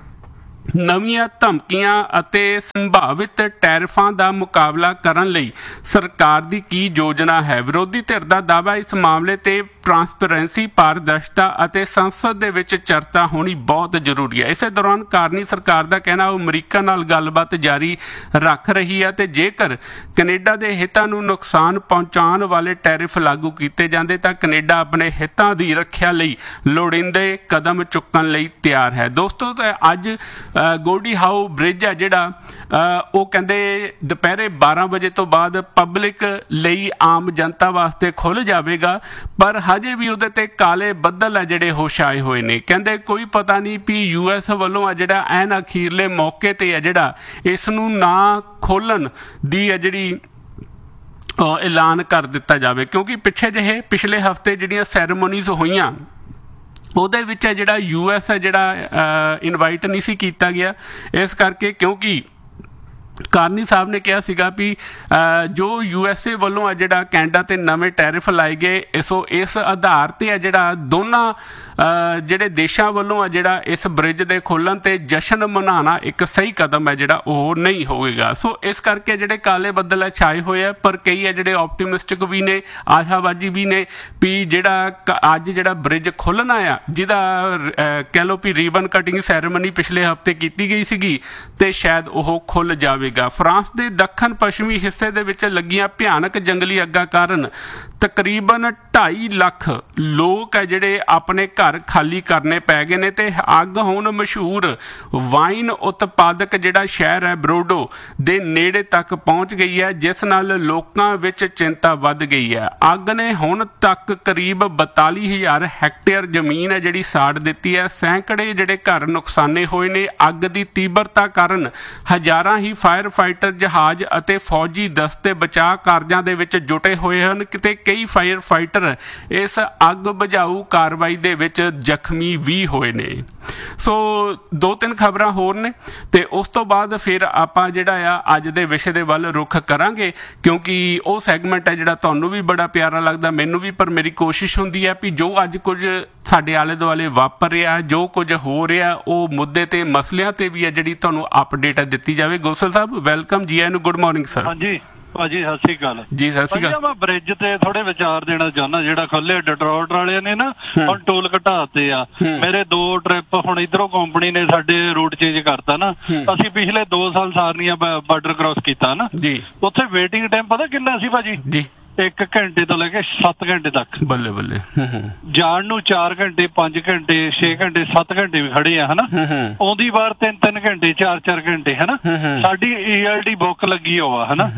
ਨਵੀਆਂ ਧਮਕੀਆਂ ਅਤੇ ਸੰਭਾਵਿਤ ਟੈਰਿਫਾਂ ਦਾ ਮੁਕਾਬਲਾ ਕਰਨ ਲਈ ਸਰਕਾਰ ਦੀ ਕੀ ਯੋਜਨਾ ਹੈ। ਵਿਰੋਧੀ ਧਿਰ ਦਾ ਦਾਅਵਾ ਇਸ ਮਾਮਲੇ ਤੇ ਟਰਾਂਸਪੇਰੈਂਸੀ, ਪਾਰਦਰਸ਼ਤਾ ਅਤੇ ਸੰਸਦ ਦੇ ਵਿੱਚ ਚਰਚਾ ਹੋਣੀ ਬਹੁਤ ਜ਼ਰੂਰੀ ਹੈ। ਇਸੇ ਦੌਰਾਨ ਕਾਰਨੀ ਸਰਕਾਰ ਦਾ ਕਹਿਣਾ ਉਹ ਅਮਰੀਕਾ ਨਾਲ ਗੱਲਬਾਤ ਜਾਰੀ ਰੱਖ ਰਹੀ ਹੈ ਤੇ ਜੇਕਰ ਕੈਨੇਡਾ ਦੇ ਹਿੱਤਾਂ ਨੂੰ ਨੁਕਸਾਨ ਪਹੁੰਚਾਉਣ ਵਾਲੇ ਟੈਰਿਫ ਲਾਗੂ ਕੀਤੇ ਜਾਂਦੇ ਤਾਂ ਕੈਨੇਡਾ ਆਪਣੇ ਹਿੱਤਾਂ ਦੀ ਰੱਖਿਆ ਲਈ ਲੋੜੀਂਦੇ ਕਦਮ ਚੁੱਕਣ ਲਈ ਤਿਆਰ ਹੈ। ਦੋਸਤੋ ਅੱਜ ਗੋਲਡੀ ਹਾਊ ਬ੍ਰਿਜ ਹੈ ਜਿਹੜਾ ਉਹ ਕਹਿੰਦੇ ਦੁਪਹਿਰੇ 12 ਵਜੇ ਤੋਂ ਬਾਅਦ ਪਬਲਿਕ ਲਈ ਆਮ ਜਨਤਾ ਵਾਸਤੇ ਖੁੱਲ੍ਹ ਜਾਵੇਗਾ, ਪਰ ਹਜੇ ਵੀ ਉਹਦੇ ਤੇ ਕਾਲੇ ਬੱਦਲ ਹੈ ਜਿਹੜੇ ਉਹ ਛਾਏ ਹੋਏ ਨੇ। ਕਹਿੰਦੇ ਕੋਈ ਪਤਾ ਨਹੀਂ ਵੀ US ਵੱਲੋਂ ਆ ਜਿਹੜਾ ਐਨ ਅਖੀਰਲੇ ਮੌਕੇ ਤੇ ਹੈ ਜਿਹੜਾ ਇਸ ਨੂੰ ਨਾ ਖੋਲ੍ਹਣ ਦੀ ਹੈ ਜਿਹੜੀ ਐਲਾਨ ਕਰ ਦਿੱਤਾ ਜਾਵੇ, ਕਿਉਂਕਿ ਪਿਛਲੇ ਹਫ਼ਤੇ ਜਿਹੜੀਆਂ ਸੈਰੇਮੋਨੀਜ਼ ਹੋਈਆਂ ਉਹਦੇ ਵਿੱਚ ਜਿਹੜਾ US ਹੈ ਜਿਹੜਾ ਇਨਵਾਈਟ ਨਹੀਂ ਸੀ ਕੀਤਾ ਗਿਆ। ਇਸ ਕਰਕੇ ਕਿਉਂਕਿ ਕਾਰਨੀ ਸਾਹਿਬ ਨੇ ਕਿਹਾ ਸੀਗਾ ਵੀ ਜੋ USA ਵੱਲੋਂ ਆ ਜਿਹੜਾ ਕੈਨੇਡਾ ਤੇ ਨਵੇਂ ਟੈਰਿਫ ਲਾਏ ਗਏ ਇਸ ਆਧਾਰ ਤੇ ਆ ਜਿਹੜਾ ਦੋਨਾਂ ਜਿਹੜੇ ਦੇਸ਼ਾਂ ਵੱਲੋਂ ਆ ਜਿਹੜਾ ਇਸ ਬ੍ਰਿਜ ਦੇ ਖੋਲ੍ਹਣ ਤੇ ਜਸ਼ਨ ਮਨਾਉਣਾ ਇੱਕ ਸਹੀ ਕਦਮ ਹੈ ਜਿਹੜਾ ਉਹ ਨਹੀਂ ਹੋਵੇਗਾ। ਸੋ ਇਸ ਕਰਕੇ ਜਿਹੜੇ ਕਾਲੇ ਬੱਦਲ ਹੈ ਛਾਏ ਹੋਏ ਆ, ਪਰ ਕਈ ਆ ਜਿਹੜੇ ਆਪਟੀਮਿਸਟਿਕ ਵੀ ਨੇ, ਆਸ਼ਾਵਾਦੀ ਵੀ ਨੇ ਵੀ ਜਿਹੜਾ ਅੱਜ ਜਿਹੜਾ ਬ੍ਰਿਜ ਖੁੱਲ੍ਹਣਾ ਆ ਜਿਹਦਾ ਕਹਿ ਲਓ ਵੀ ਰੀਬਨ ਕਟਿੰਗ ਸੈਰੇਮਨੀ ਪਿਛਲੇ ਹਫ਼ਤੇ ਕੀਤੀ ਗਈ ਸੀਗੀ ਤੇ ਸ਼ਾਇਦ ਉਹ ਖੁੱਲ੍ਹ ਜਾਵੇ। ਫਰਾਂਸ ਦੇ ਦੱਖਣ ਪੱਛਮੀ ਹਿੱਸੇ ਦੇ ਵਿੱਚ ਲੱਗੀਆਂ ਭਿਆਨਕ ਜੰਗਲੀ ਅੱਗਾਂ ਕਾਰਨ ਤਕਰੀਬਨ 2.5 ਲੱਖ ਲੋਕ ਹੈ ਜਿਹੜੇ ਆਪਣੇ ਘਰ ਖਾਲੀ ਕਰਨੇ ਪੈ ਗਏ ਨੇ ਤੇ ਅੱਗ ਹੁਣ ਮਸ਼ਹੂਰ ਵਾਈਨ ਉਤਪਾਦਕ ਜਿਹੜਾ ਸ਼ਹਿਰ ਹੈ ਬਰੋਡੋ ਦੇ ਨੇੜੇ ਤੱਕ ਪਹੁੰਚ ਗਈ ਹੈ, ਜਿਸ ਨਾਲ ਲੋਕਾਂ ਵਿੱਚ ਚਿੰਤਾ ਵੱਧ ਗਈ ਹੈ। ਅੱਗ ਨੇ ਹੁਣ ਤੱਕ ਕਰੀਬ 42,000 ਹੈਕਟੇਅਰ ਜ਼ਮੀਨ ਹੈ ਜਿਹੜੀ ਸਾੜ ਦਿੱਤੀ ਹੈ। ਸੈਂਕੜੇ ਜਿਹੜੇ ਘਰ ਨੁਕਸਾਨੇ ਹੋਏ ਨੇ। ਅੱਗ ਦੀ ਤੀਬਰਤਾ ਕਾਰਨ ਹਜ਼ਾਰਾਂ ਹੀ ਫਾਇਰ ਫਾਈਟਰ ਜਹਾਜ਼ ਅਤੇ ਫੌਜੀ ਦਸਤੇ ਬਚਾਅ ਕਾਰਜਾਂ ਦੇ ਵਿੱਚ ਜੁਟੇ ਹੋਏ ਹਨ ਕਿਤੇ ਕਈ ਫਾਇਰ ਫਾਈਟਰ ਇਸ ਅੱਗ ਬੁਝਾਊ ਕਾਰਵਾਈ ਦੇ ਵਿੱਚ ਜ਼ਖਮੀ ਵੀ ਹੋਏ ਨੇ। ਸੋ 2-3 ਖਬਰਾਂ ਹੋਰ ਨੇ ਤੇ ਉਸ ਤੋਂ ਬਾਅਦ ਫਿਰ ਆਪਾਂ ਜਿਹੜਾ ਆ ਅੱਜ ਦੇ ਵਿਸ਼ੇ ਦੇ ਵੱਲ ਰੁਖ ਕਰਾਂਗੇ, ਕਿਉਂਕਿ ਉਹ ਸੈਗਮੈਂਟ ਹੈ ਜਿਹੜਾ ਤੁਹਾਨੂੰ ਵੀ ਬੜਾ ਪਿਆਰਾ ਲੱਗਦਾ, ਮੈਨੂੰ ਵੀ, ਪਰ ਮੇਰੀ ਕੋਸ਼ਿਸ਼ ਹੁੰਦੀ ਹੈ ਵੀ ਜੋ ਅੱਜ ਕੁਝ ਸਾਡੇ ਆਲੇ ਦੁਆਲੇ ਵਾਪਰ ਰਿਹਾ, ਜੋ ਕੁਝ ਹੋ ਰਿਹਾ, ਉਹ ਮੁੱਦੇ ਤੇ ਮਸਲਿਆਂ ਤੇ ਵੀ ਹੈ ਜਿਹੜੀ ਤੁਹਾਨੂੰ ਅਪਡੇਟ ਦਿੱਤੀ ਜਾਵੇ। ਗੋਸਲ ਸਾਹਿਬ ਵੈਲਕਮ ਜੀ, ਆਇਆਂ ਨੂੰ, ਗੁੱਡ ਮਾਰਨਿੰਗ ਸਰ। ਹਾਂਜੀ ਭਾਜੀ ਸਤਿ ਸ੍ਰੀ ਅਕਾਲ ਜੀ। ਸਤਿ ਸ੍ਰੀ ਅਕਾਲ। ਮੈਂ ਬ੍ਰਿਜ ਤੇ ਥੋੜੇ ਵਿਚਾਰ ਦੇਣਾ ਚਾਹੁੰਦਾ। ਜਿਹੜਾ ਖੁੱਲੇ ਡਟਰੋਟ ਵਾਲਿਆਂ ਨੇ ਨਾ ਹੁਣ ਟੋਲ ਘਟਾਤੇ ਆ। ਮੇਰੇ 2 ਟ੍ਰਿਪ ਹੁਣ ਇਧਰੋਂ ਕੰਪਨੀ ਨੇ ਸਾਡੇ ਰੂਟ ਚੇਂਜ ਕਰਤਾ ਨਾ। ਅਸੀਂ ਪਿਛਲੇ 2 ਸਾਲ ਸਾਰਨੀਆਂ ਬਾਰਡਰ ਕ੍ਰਾਸ ਕੀਤਾ ਨਾ ਜੀ। ਉੱਥੇ ਵੇਟਿੰਗ ਟਾਈਮ ਪਤਾ ਕਿੰਨਾ ਸੀ ਭਾਜੀ ਜੀ? 1 ਘੰਟੇ ਤੋਂ ਲੈ ਕੇ 7 ਘੰਟੇ ਤੱਕ। ਬੱਲੇ ਬੱਲੇ। ਜਾਣ ਨੂੰ 4 ਘੰਟੇ 5 ਘੰਟੇ 6 ਘੰਟੇ 7 ਘੰਟੇ ਵੀ ਖੜੇ ਆ ਹਨਾ। ਆਉਂਦੀ ਵਾਰ 3-3 ਘੰਟੇ 4-4 ਘੰਟੇ ਹਨਾ। ਸਾਡੀ ELD ਬੁੱਕ ਲੱਗੀ ਹੋਆ ਹਨਾ।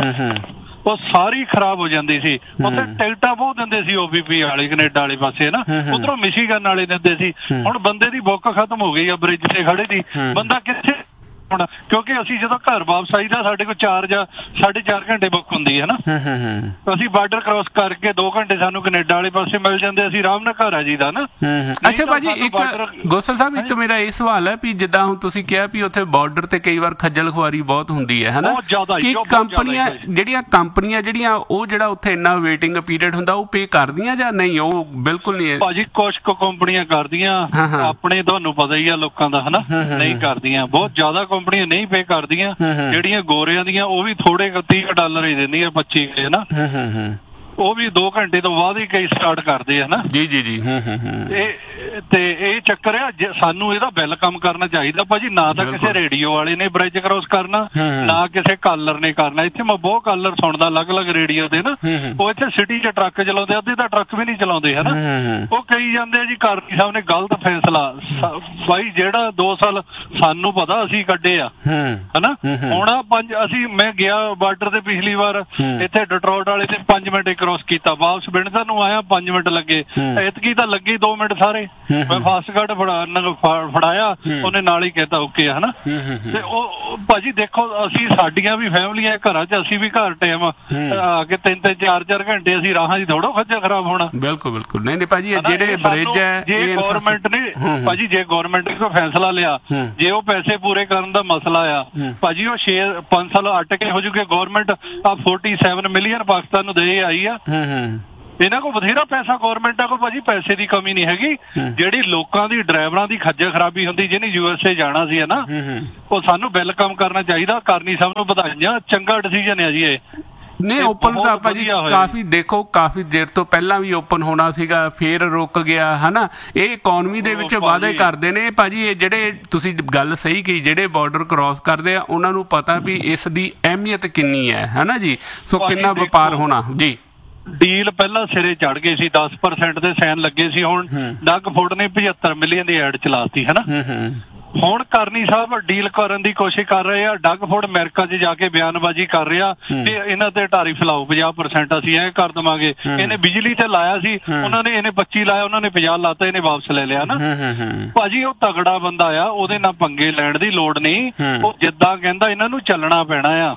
ਉਹ ਸਾਰੀ ਖਰਾਬ ਹੋ ਜਾਂਦੀ ਸੀ। ਉੱਥੇ ਟਿਕਟਾਂ ਬਹੁਤ ਦਿੰਦੇ ਸੀ OPP ਵਾਲੇ ਕੈਨੇਡਾ ਵਾਲੇ ਪਾਸੇ ਨਾ, ਉਧਰੋਂ ਮਿਸ਼ੀਗਨ ਵਾਲੇ ਦਿੰਦੇ ਸੀ। ਹੁਣ ਬੰਦੇ ਦੀ ਬੁੱਕ ਖਤਮ ਹੋ ਗਈ ਆ ਬ੍ਰਿਜ ਤੇ ਖੜੇ ਦੀ। ਬੰਦਾ ਕਿੱਥੇ ਹੁਣ, ਕਿਉਂਕਿ ਅਸੀਂ ਜਦੋਂ ਘਰ ਵਾਪਸ ਆਈਦਾ ਸਾਡੇ ਕੋਲ 4 ਜਾਂ 4.5 ਘੰਟੇ ਬੁੱਕ ਹੁੰਦੀ ਹੈ ਨਾ। ਅਸੀਂ ਬਾਰਡਰ ਕ੍ਰਾਸ ਕਰਕੇ 2 ਘੰਟੇ ਸਾਨੂੰ ਕੈਨੇਡਾ ਵਾਲੇ ਪਾਸੇ ਮਿਲ ਜਾਂਦੇ, ਅਸੀਂ ਆਰਾਮ ਨਾਲ ਘਰ ਆ ਜੀਦਾ ਨਾ। ਅੱਛਾ ਭਾਜੀ, ਇੱਕ ਗੋਸਲ ਸਾਹਿਬ, ਇੱਕ ਮੇਰਾ ਇਹ ਸਵਾਲ ਹੈ ਵੀ ਜਿੱਦਾਂ ਹੁਣ ਤੁਸੀਂ ਕਿਹਾ ਵੀ ਉੱਥੇ ਬਾਰਡਰ ਤੇ ਕਈ ਵਾਰ ਖੱਜਲ ਖੁਆਰੀ ਬਹੁਤ ਹੁੰਦੀ ਹੈ ਹਨਾ, ਕਿ ਕੰਪਨੀਆਂ ਜਿਹੜੀਆਂ ਉਹ ਜਿਹੜਾ ਉੱਥੇ ਇੰਨਾ ਵੇਟਿੰਗ ਪੀਰੀਅਡ ਹੁੰਦਾ ਉਹ ਪੇ ਕਰਦੀਆਂ ਜਾਂ ਨਹੀਂ? ਉਹ ਬਿਲਕੁਲ ਨਹੀਂ ਭਾਜੀ, ਕੁਛ ਕੁ ਕੰਪਨੀਆਂ ਕਰਦੀਆਂ, ਆਪਣੇ ਤੁਹਾਨੂੰ ਪਤਾ ਹੀ ਆ ਲੋਕਾਂ ਦਾ ਹਨਾ, ਨਹੀਂ ਕਰਦੀਆਂ। ਬਹੁਤ ਜ਼ਿਆਦਾ ਕੰਪਨੀਆਂ ਨਹੀਂ ਪੇ ਕਰਦੀਆਂ। ਜਿਹੜੀਆਂ ਗੋਰਿਆਂ ਦੀਆਂ ਉਹ ਵੀ ਥੋੜੇ $30 ਹੀ ਦਿੰਦੀਆਂ, 25 ਹਨਾ। ਉਹ ਵੀ 2 ਘੰਟੇ ਤੋਂ ਬਾਅਦ ਹੀ ਕਈ ਸਟਾਰਟ ਕਰਦੇ ਆ ਨਾ ਜੀ ਜੀ ਜੀ। ਇਹ ਚੱਕਰ ਆ, ਸਾਨੂੰ ਇਹਦਾ ਬਿੱਲ ਕੰਮ ਕਰਨਾ ਚਾਹੀਦਾ ਭਾਜੀ। ਨਾ ਤਾਂ ਕਿਸੇ ਰੇਡੀਓ ਵਾਲੇ ਨੇ ਬ੍ਰਿਜ ਕ੍ਰਾਸ ਕਰਨਾ, ਨਾ ਕਿਸੇ ਕਾਲਰ ਨੇ ਕਰਨਾ। ਇੱਥੇ ਮੈਂ ਬਹੁਤ ਕਾਲਰ ਸੁਣਦਾ ਅਲੱਗ-ਅਲੱਗ ਰੇਡੀਓ ਤੇ ਨਾ, ਉਹ ਇੱਥੇ ਸਿਟੀ 'ਚ ਟਰੱਕ ਚਲਾਉਂਦੇ, ਅੱਧੇ ਤਾਂ ਟਰੱਕ ਵੀ ਨਹੀਂ ਚਲਾਉਂਦੇ ਹਨਾ। ਉਹ ਕਹੀ ਜਾਂਦੇ ਆ ਜੀ ਕਾਰਨੀ ਸਾਹਿਬ ਨੇ ਗਲਤ ਫੈਸਲਾ। ਬਾਈ ਜਿਹੜਾ 2 ਸਾਲ ਸਾਨੂੰ ਪਤਾ ਅਸੀਂ ਕੱਢੇ ਆ ਹਨਾ। ਹੁਣ ਅਸੀਂ ਮੈਂ ਗਿਆ ਬਾਰਡਰ ਤੇ ਪਿਛਲੀ ਵਾਰ, ਇੱਥੇ ਡਟਰੋਟ ਵਾਲੇ ਤੇ 5 ਮਿੰਟ ਕ੍ਰਾਸ ਕੀਤਾ, ਵਾਪਸ ਬਿੰਡਸਰ ਨੂੰ ਆਇਆ 5 ਮਿੰਟ ਲੱਗੇ। ਐਤਕੀ ਤਾਂ ਲੱਗੇ 2 ਮਿੰਟ ਸਾਰੇ। ਮੈਂ ਫਾਸਟ ਕਾਰਡ ਫੜਾਇਆ, ਉਹਨੇ ਨਾਲ ਹੀ ਕਹਿਤਾ ਓਕੇ ਹਨਾ। ਤੇ ਉਹ ਭਾਜੀ ਦੇਖੋ, ਅਸੀਂ ਸਾਡੀਆਂ ਵੀ ਫੈਮਲੀਆਂ ਘਰਾਂ 'ਚ, ਅਸੀਂ ਵੀ ਘਰ ਟਾਈਮ ਆ ਕੇ 3-3 4-4 ਘੰਟੇ ਅਸੀਂ ਰਾਹਾਂ 'ਚ ਥੋੜ੍ਹਾ ਖੱਜਲ ਖਰਾਬ ਹੋਣਾ। ਬਿਲਕੁਲ ਬਿਲਕੁਲ। ਨਹੀਂ ਭਾਜੀ, ਜਿਹੜੇ ਬ੍ਰਿਜ ਹੈ, ਜੇ ਗਵਰਨਮੈਂਟ ਨੇ ਭਾਜੀ, ਜੇ ਗਵਰਨਮੈਂਟ ਨੇ ਕੋਈ ਫੈਸਲਾ ਲਿਆ, ਜੇ ਉਹ ਪੈਸੇ ਪੂਰੇ ਕਰਨ ਦਾ ਮਸਲਾ ਆ ਭਾਜੀ, ਉਹ 5 ਸਾਲ ਅਟ ਕੇ ਹੋ ਜੂਗੇ। ਗਵਰਨਮੈਂਟ ਆ 47 ਮਿਲੀਅਨ ਪਾਕਿਸਤਾਨ ਨੂੰ ਦੇ ਆਈ ਆ। ਇਹਨਾਂ ਕੋਲ ਬਥੇਰਾ ਪੈਸਾ ਗਵਰਨਮੈਂਟਾਂ ਕੋਲ ਭਾਜੀ, ਪੈਸੇ ਦੀ ਕਮੀ ਨਹੀਂ ਹੈਗੀ। ਜਿਹੜੀ ਲੋਕਾਂ ਦੀ ਡਰਾਈਵਰਾਂ ਦੀ ਖੱਜਲ ਖਰਾਬੀ ਹੁੰਦੀ, ਜਿਹਨੇ USA ਜਾਣਾ ਸੀ ਨਾ, ਉਹ ਸਾਨੂੰ ਬਿੱਲ ਕੰਮ ਕਰਨਾ ਚਾਹੀਦਾ। ਕਰਨੀ ਸਭ ਨੂੰ ਵਧਾਈਆਂ, ਚੰਗਾ ਡਿਸੀਜਨ ਹੈ ਜੀ ਇਹ। ਨਹੀਂ, ਓਪਨ ਤਾਂ ਭਾਜੀ ਕਾਫੀ ਦੇਖੋ, ਕਾਫੀ ਦੇਰ ਤੋਂ ਪਹਿਲਾਂ ਵੀ ਓਪਨ ਹੋਣਾ ਸੀਗਾ, ਫੇਰ ਰੁਕ ਗਿਆ ਹਨਾ। ਇਹ ਇਕਨੋਮੀ ਦੇ ਵਿੱਚ ਵਾਅਦੇ ਕਰਦੇ ਨੇ ਭਾਜੀ। ਇਹ ਜਿਹੜੇ ਤੁਸੀਂ ਗੱਲ ਸਹੀ ਕਹੀ, ਜਿਹੜੇ ਬਾਰਡਰ ਕ੍ਰਾਸ ਕਰਦੇ ਆ ਉਹਨਾਂ ਨੂੰ ਪਤਾ ਵੀ ਇਸ ਦੀ ਅਹਿਮੀਅਤ ਕਿੰਨੀ ਹੈ ਹਨਾ ਜੀ। ਸੋ ਕਿੰਨਾ ਵਪਾਰ ਹੋਣਾ ਜੀ। ਡੀਲ ਪਹਿਲਾਂ ਸਿਰੇ ਚੜ ਗਏ ਸੀ, 10% ਦੇ ਸਾਈਨ ਲੱਗੇ ਸੀ। ਹੁਣ ਡੱਗ ਫੋਰਡ ਨੇ 75 ਮਿਲੀਅਨ ਦੀ ਐਡ ਚਲਾਤੀ ਹਨਾ। ਹੁਣ ਕਰਨੀ ਸਾਹਿਬ ਡੀਲ ਕਰਨ ਦੀ ਕੋਸ਼ਿਸ਼ ਕਰ ਰਹੇ ਆ। ਡੱਗ ਫੋਰਡ ਅਮਰੀਕਾ 'ਚ ਜਾ ਕੇ ਬਿਆਨਬਾਜ਼ੀ ਕਰ ਰਿਹਾ ਕਿ ਇਹਨਾਂ ਤੇ ਟੈਰਿਫ ਲਾਓ 50%, ਅਸੀਂ ਐਂ ਕਰ ਦੇਵਾਂਗੇ। ਇਹਨੇ ਬਿਜਲੀ ਤੇ ਲਾਇਆ ਸੀ, ਉਹਨਾਂ ਨੇ, ਇਹਨੇ 25 ਲਾਇਆ, ਉਹਨਾਂ ਨੇ 50 ਲਾਤਾ, ਇਹਨੇ ਵਾਪਸ ਲੈ ਲਿਆ ਨਾ। ਭਾਜੀ ਉਹ ਤਗੜਾ ਬੰਦਾ ਆ, ਉਹਦੇ ਨਾਲ ਪੰਗੇ ਲੈਣ ਦੀ ਲੋੜ ਨਹੀਂ। ਉਹ ਜਿੱਦਾਂ ਕਹਿੰਦਾ ਇਹਨਾਂ ਨੂੰ ਚੱਲਣਾ ਪੈਣਾ ਆ।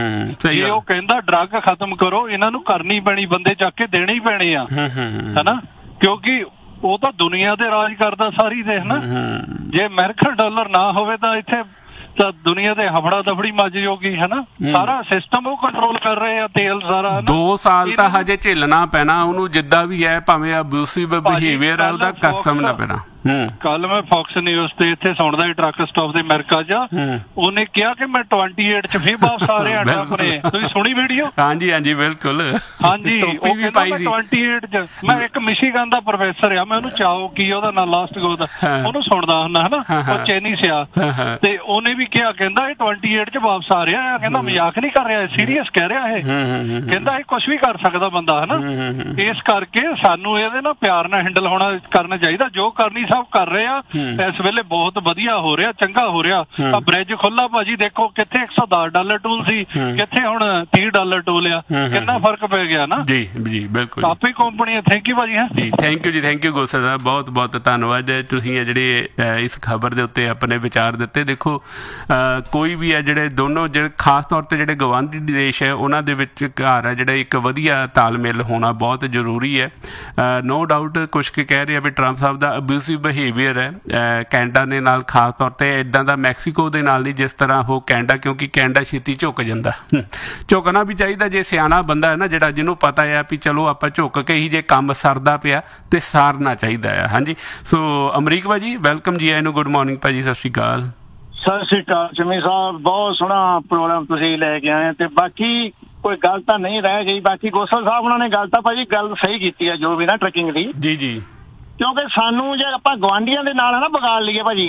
ਜੇ ਉਹ ਕਹਿੰਦਾ ਡਰੱਗ ਖਤਮ ਕਰੋ, ਇਹਨਾਂ ਨੂੰ ਕਰਨੀ ਪੈਣੀ, ਬੰਦੇ ਚੱਕ ਕੇ ਦੇਣੇ ਹੀ ਪੈਣੇ ਆ ਹਨਾ। ਕਿਉਂਕਿ ਉਹ ਤਾਂ ਦੁਨੀਆ ਤੇ ਰਾਜ ਕਰਦਾ ਸਾਰੀ ਦੇ ਹਨਾ। ਜੇ ਅਮਰੀਕਨ ਡਾਲਰ ਨਾ ਹੋਵੇ ਤਾਂ ਇੱਥੇ ਤਾਂ ਦੁਨੀਆ ਤੇ ਹਫੜਾ ਦਫੜੀ ਮੱਚ ਜਾਊਗੀ ਹਨਾ। ਸਾਰਾ ਸਿਸਟਮ ਉਹ ਕੰਟਰੋਲ ਕਰ ਰਹੇ ਆ, ਤੇਲ ਸਾਰਾ। 2 ਸਾਲ ਤਾਂ ਹਜੇ ਝੇਲਣਾ ਪੈਣਾ ਉਹਨੂੰ, ਜਿੱਦਾਂ ਵੀ ਹੈ, ਭਾਵੇਂ ਅਬਿਊਸਿਵ ਬਿਹੇਵੀਅਰ ਹੈ ਉਹਦਾ, ਸਮਝਣਾ ਪੈਣਾ। ਕੱਲ ਮੈਂ ਫੌਕਸ ਨਿਊਜ਼ ਤੇ ਇੱਥੇ ਸੁਣਦਾ ਸੀ ਟਰੱਕ ਸਟਾਪ ਦੇ ਅਮਰੀਕਾ 'ਚ, ਉਹਨੇ ਕਿਹਾ ਕਿ ਮੈਂ 28 'ਚ ਫੇਰ ਵਾਪਸ ਆ ਰਿਹਾ ਆਪਣੇ। ਤੁਸੀਂ ਸੁਣੀ ਵੀਡੀਓ? ਹਾਂਜੀ ਹਾਂਜੀ ਬਿਲਕੁਲ। ਹਾਂਜੀ, ਉਹ ਕਹਿੰਦਾ ਮੈਂ 28 'ਚ। ਮੈਂ ਇੱਕ ਮਿਸ਼ੀਗਨ ਦਾ ਪ੍ਰੋਫੈਸਰ ਆ, ਮੈਂ ਉਹਨੂੰ ਚਾਹੋ ਕੀ ਉਹਦਾ ਨਾਂ ਲਾਸਟ ਗੋ ਦਾ, ਉਹਨੂੰ ਸੁਣਦਾ ਹੁੰਦਾ ਹਨਾ, ਉਹ ਚੈਨੀ ਸਿਆ, ਤੇ ਉਹਨੇ ਵੀ ਕਿਹਾ ਕਹਿੰਦਾ ਇਹ 28 'ਚ ਵਾਪਸ ਆ ਰਿਹਾ, ਕਹਿੰਦਾ ਮਜ਼ਾਕ ਨਹੀਂ ਕਰ ਰਿਹਾ, ਸੀਰੀਅਸ ਕਹਿ ਰਿਹਾ ਇਹ, ਕਹਿੰਦਾ ਇਹ ਕੁਛ ਵੀ ਕਰ ਸਕਦਾ ਬੰਦਾ ਹਨਾ। ਇਸ ਕਰਕੇ ਸਾਨੂੰ ਇਹਦੇ ਨਾਲ ਪਿਆਰ ਨਾਲ ਹੈਂਡਲ ਹੋਣਾ ਕਰਨਾ ਚਾਹੀਦਾ। ਜੋ ਕਰਨੀ ਸਭ ਕਰ ਰਹੇ ਆ ਇਸ ਵੇਲੇ, ਬਹੁਤ ਵਧੀਆ ਹੋ ਰਿਹਾ, ਚੰਗਾ ਹੋ ਰਿਹਾ। ਆ ਬ੍ਰਿਜ ਖੁੱਲਾ ਭਾਜੀ, ਦੇਖੋ ਕਿੱਥੇ $110 ਟੂਲ ਸੀ, ਕਿੱਥੇ ਹੁਣ $30 ਟੂਲ ਆ, ਕਿੰਨਾ ਫਰਕ ਪੈ ਗਿਆ ਨਾ। ਜੀ ਜੀ ਬਿਲਕੁਲ। ਆਪੇ ਕੰਪਨੀ। ਥੈਂਕ ਯੂ ਭਾਜੀ। ਜੀ ਥੈਂਕ ਯੂ ਜੀ, ਥੈਂਕ ਯੂ ਗੋਸਾ ਸਾਹਿਬ, ਬਹੁਤ ਬਹੁਤ ਧੰਨਵਾਦ। ਤੁਸੀਂ ਜਿਹੜੇ ਇਸ ਖਬਰ ਦੇ ਉੱਤੇ ਆਪਣੇ ਵਿਚਾਰ ਦਿੱਤੇ। ਦੇਖੋ ਕੋਈ ਵੀ ਹੈ ਜਿਹੜੇ ਦੋਨੋਂ ਜਿਹੜੇ ਖਾਸ ਤੌਰ ਤੇ ਜਿਹੜੇ ਗਵਾਂਢੀ ਦੇਸ਼ ਹੈ ਉਹਨਾਂ ਦੇ ਵਿੱਚ ਘਰ ਹੈ ਜਿਹੜਾ ਇੱਕ ਵਧੀਆ ਤਾਲਮੇਲ ਹੋਣਾ ਬਹੁਤ ਜ਼ਰੂਰੀ ਹੈ। ਨੋ ਡਾਊਟ ਕੁਛ ਕੁ ਕਹਿ ਰਹੇ ਆ ਵੀ ਟਰੰਪ ਸਾਹਿਬ ਦਾ ਅਬਿਊਸਿਵ ਬਿਹੇਵੀਅਰ ਹੈ ਕੈਨੇਡਾ ਦੇ ਨਾਲ, ਖਾਸ ਤੌਰ ਤੇ ਇੱਦਾਂ ਦਾ ਮੈਕਸੀਕੋ ਦੇ ਨਾਲ ਨਹੀਂ ਜਿਸ ਤਰ੍ਹਾਂ ਉਹ ਕੈਨੇਡਾ, ਕਿਉਂਕਿ ਕੈਨੇਡਾ ਛੇਤੀ ਝੁਕ ਜਾਂਦਾ। ਝੁਕਣਾ ਵੀ ਚਾਹੀਦਾ ਜੇ ਸਿਆਣਾ ਬੰਦਾ ਹੈ ਨਾ, ਜਿਹੜਾ ਜਿਹਨੂੰ ਪਤਾ ਆ ਵੀ ਚਲੋ ਆਪਾਂ ਝੁਕ ਕੇ ਹੀ ਜੇ ਕੰਮ ਸਰਦਾ ਪਿਆ ਤੇ ਸਾਰਨਾ ਚਾਹੀਦਾ ਆ। ਹਾਂਜੀ, ਸੋ ਅਮਰੀਕ ਭਾਜੀ ਵੈਲਕਮ ਜੀ, ਆਇਆਂ ਨੂੰ ਗੁੱਡ ਮਾਰਨਿੰਗ ਭਾਜੀ, ਸਤਿ ਸ਼੍ਰੀ ਅਕਾਲ। ਸਤਿ ਸ਼੍ਰੀ ਅਕਾਲ ਚੰਮੀ ਸਾਹਿਬ, ਬਹੁਤ ਸੋਹਣਾ ਪ੍ਰੋਗਰਾਮ ਤੁਸੀਂ ਲੈ ਕੇ ਆਏ। ਤੇ ਬਾਕੀ ਕੋਈ ਗੱਲ ਤਾਂ ਨਹੀਂ ਰਹਿ ਗਈ। ਬਾਕੀ ਗੋਸਲ ਸਾਹਿਬ ਉਹਨਾਂ ਨੇ ਗੱਲ ਤਾਂ ਭਾਜੀ ਗੱਲ ਸਹੀ ਕੀਤੀ ਹੈ, ਜੋ ਵੀ ਨਾ ਟਰੈਕਿੰਗ ਦੀ। ਜੀ ਜੀ। ਕਿਉਂਕਿ ਸਾਨੂੰ ਜੇ ਆਪਾਂ ਗਵਾਂਢੀਆਂ ਦੇ ਨਾਲ ਨਾ ਵਿਗਾੜ ਲਈਏ ਭਾਜੀ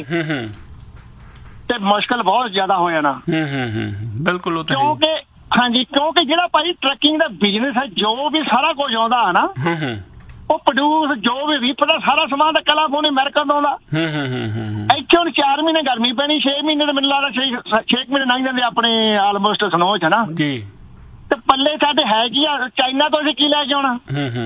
ਤੇ ਮੁਸ਼ਕਲ ਬਹੁਤ ਜ਼ਿਆਦਾ ਹੋ ਜਾਣਾ। ਬਿਲਕੁਲ। ਕਿਉਂਕਿ ਹਾਂਜੀ, ਕਿਉਂਕਿ ਜਿਹੜਾ ਭਾਜੀ ਟਰੈਕਿੰਗ ਦਾ ਬਿਜ਼ਨਸ ਹੈ, ਜੋ ਵੀ ਸਾਰਾ ਕੁਝ ਆਉਂਦਾ ਹੈ ਨਾ, ਉਹ ਪ੍ਰੋਡਿਊਸ ਜੋ ਵੀ ਰੀਪ ਦਾ ਸਾਰਾ ਸਮਾਨ ਤਾਂ ਕੈਲੀਫੋਰਨੀਆ ਅਮਰੀਕਾ ਤੋਂ ਆਉਂਦਾ। ਇੱਥੇ ਹੁਣ 4 ਮਹੀਨੇ ਗਰਮੀ ਪੈਣੀ, 6 ਮਹੀਨੇ ਤਾਂ ਮੈਨੂੰ ਲੱਗਦਾ 6 ਮਹੀਨੇ ਲੰਘ ਜਾਂਦੇ ਆਪਣੇ ਆਲਮੋਸਟ ਸਨੋ ਚ ਨਾ ਜੀ। ਤੇ ਪੱਲੇ ਸਾਡੇ ਹੈ ਕੀ ਆ, ਚਾਈਨਾ ਤੋਂ ਅਸੀਂ ਕੀ ਲੈ ਕੇ ਆਉਣਾ?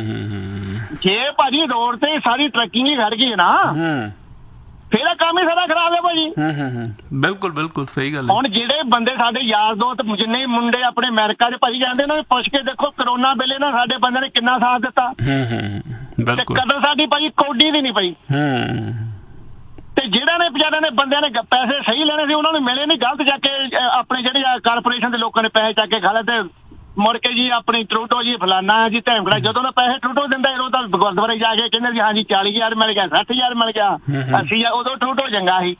ਜੇ ਭਾਜੀ ਰੋਡ ਤੇ ਸਾਰੀ ਟਰੈਕਿੰਗ ਹੀ ਖੜ ਗਈ ਨਾ, ਫਿਰ ਇਹ ਕੰਮ ਹੀ ਸਾਰਾ ਖਰਾਬ ਹੈ ਭਾਜੀ। ਬਿਲਕੁਲ ਬਿਲਕੁਲ ਸਹੀ ਗੱਲ ਹੈ। ਹੁਣ ਜਿਹੜੇ ਬੰਦੇ ਸਾਡੇ ਯਾਰ ਦੋਸਤ ਜਿੰਨੇ ਮੁੰਡੇ ਆਪਣੇ ਅਮਰੀਕਾ 'ਚ ਭਾਜੀ ਜਾਂਦੇ ਨੇ, ਪੁੱਛ ਕੇ ਦੇਖੋ ਕਰੋਨਾ ਵੇਲੇ ਨਾ ਸਾਡੇ ਬੰਦੇ ਨੇ ਕਿੰਨਾ ਸਾਥ ਦਿੱਤਾ। ਤੇ ਕਦਰ ਸਾਡੀ ਭਾਜੀ ਕੋਡੀ ਦੀ ਨਹੀਂ ਪਈ। ਤੇ ਜਿਹੜਾ ਨੇ ਵਿਚਾਰਿਆਂ ਨੇ ਬੰਦਿਆਂ ਨੇ ਪੈਸੇ ਸਹੀ ਲੈਣੇ ਸੀ, ਉਹਨਾਂ ਨੂੰ ਮਿਲੇ ਨਹੀਂ, ਗਲਤ ਜਾ ਕੇ ਆਪਣੇ ਜਿਹੜੇ ਕਾਰਪੋਰੇਸ਼ਨ ਦੇ ਲੋਕਾਂ ਨੇ ਪੈਸੇ ਚੱਕ ਕੇ ਖਾ ਲਏ। ਤੇ ਮੁੜ ਕੇ ਜੀ ਆਪਣੀ ਟਰੂਟੋ ਜੀ ਫਲਾਨਾ ਜੀ ਧਮਕੜਾ, ਜਦੋਂ ਨਾ ਪੈਸੇ ਟਰੂਟੋ ਦਿੰਦਾ ਉਹ ਤਾਂ ਗੁਰਦੁਆਰੇ ਜਾ ਕੇ ਕਹਿੰਦੇ ਜੀ ਹਾਂਜੀ 40,000 ਮਿਲ ਗਿਆ, 60,000 ਮਿਲ ਗਿਆ, 80,000। ਉਦੋਂ ਟਰੂਟੋ ਚੰਗਾ ਸੀ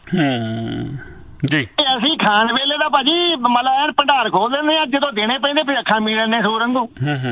ਜੀ। ਅਸੀਂ ਖਾਣ ਵੇਲੇ ਦਾ ਭਾਜੀ ਮਤਲਬ ਭੰਡਾਰ ਖੋਲ ਦਿੰਦੇ ਆ, ਜਦੋਂ ਦੇਣੇ ਪੈਂਦੇ ਫਿਰ ਅੱਖਾਂ ਮੀੜ ਲੈਂਦੇ ਸੂਰ ਵਾਂਗੂ।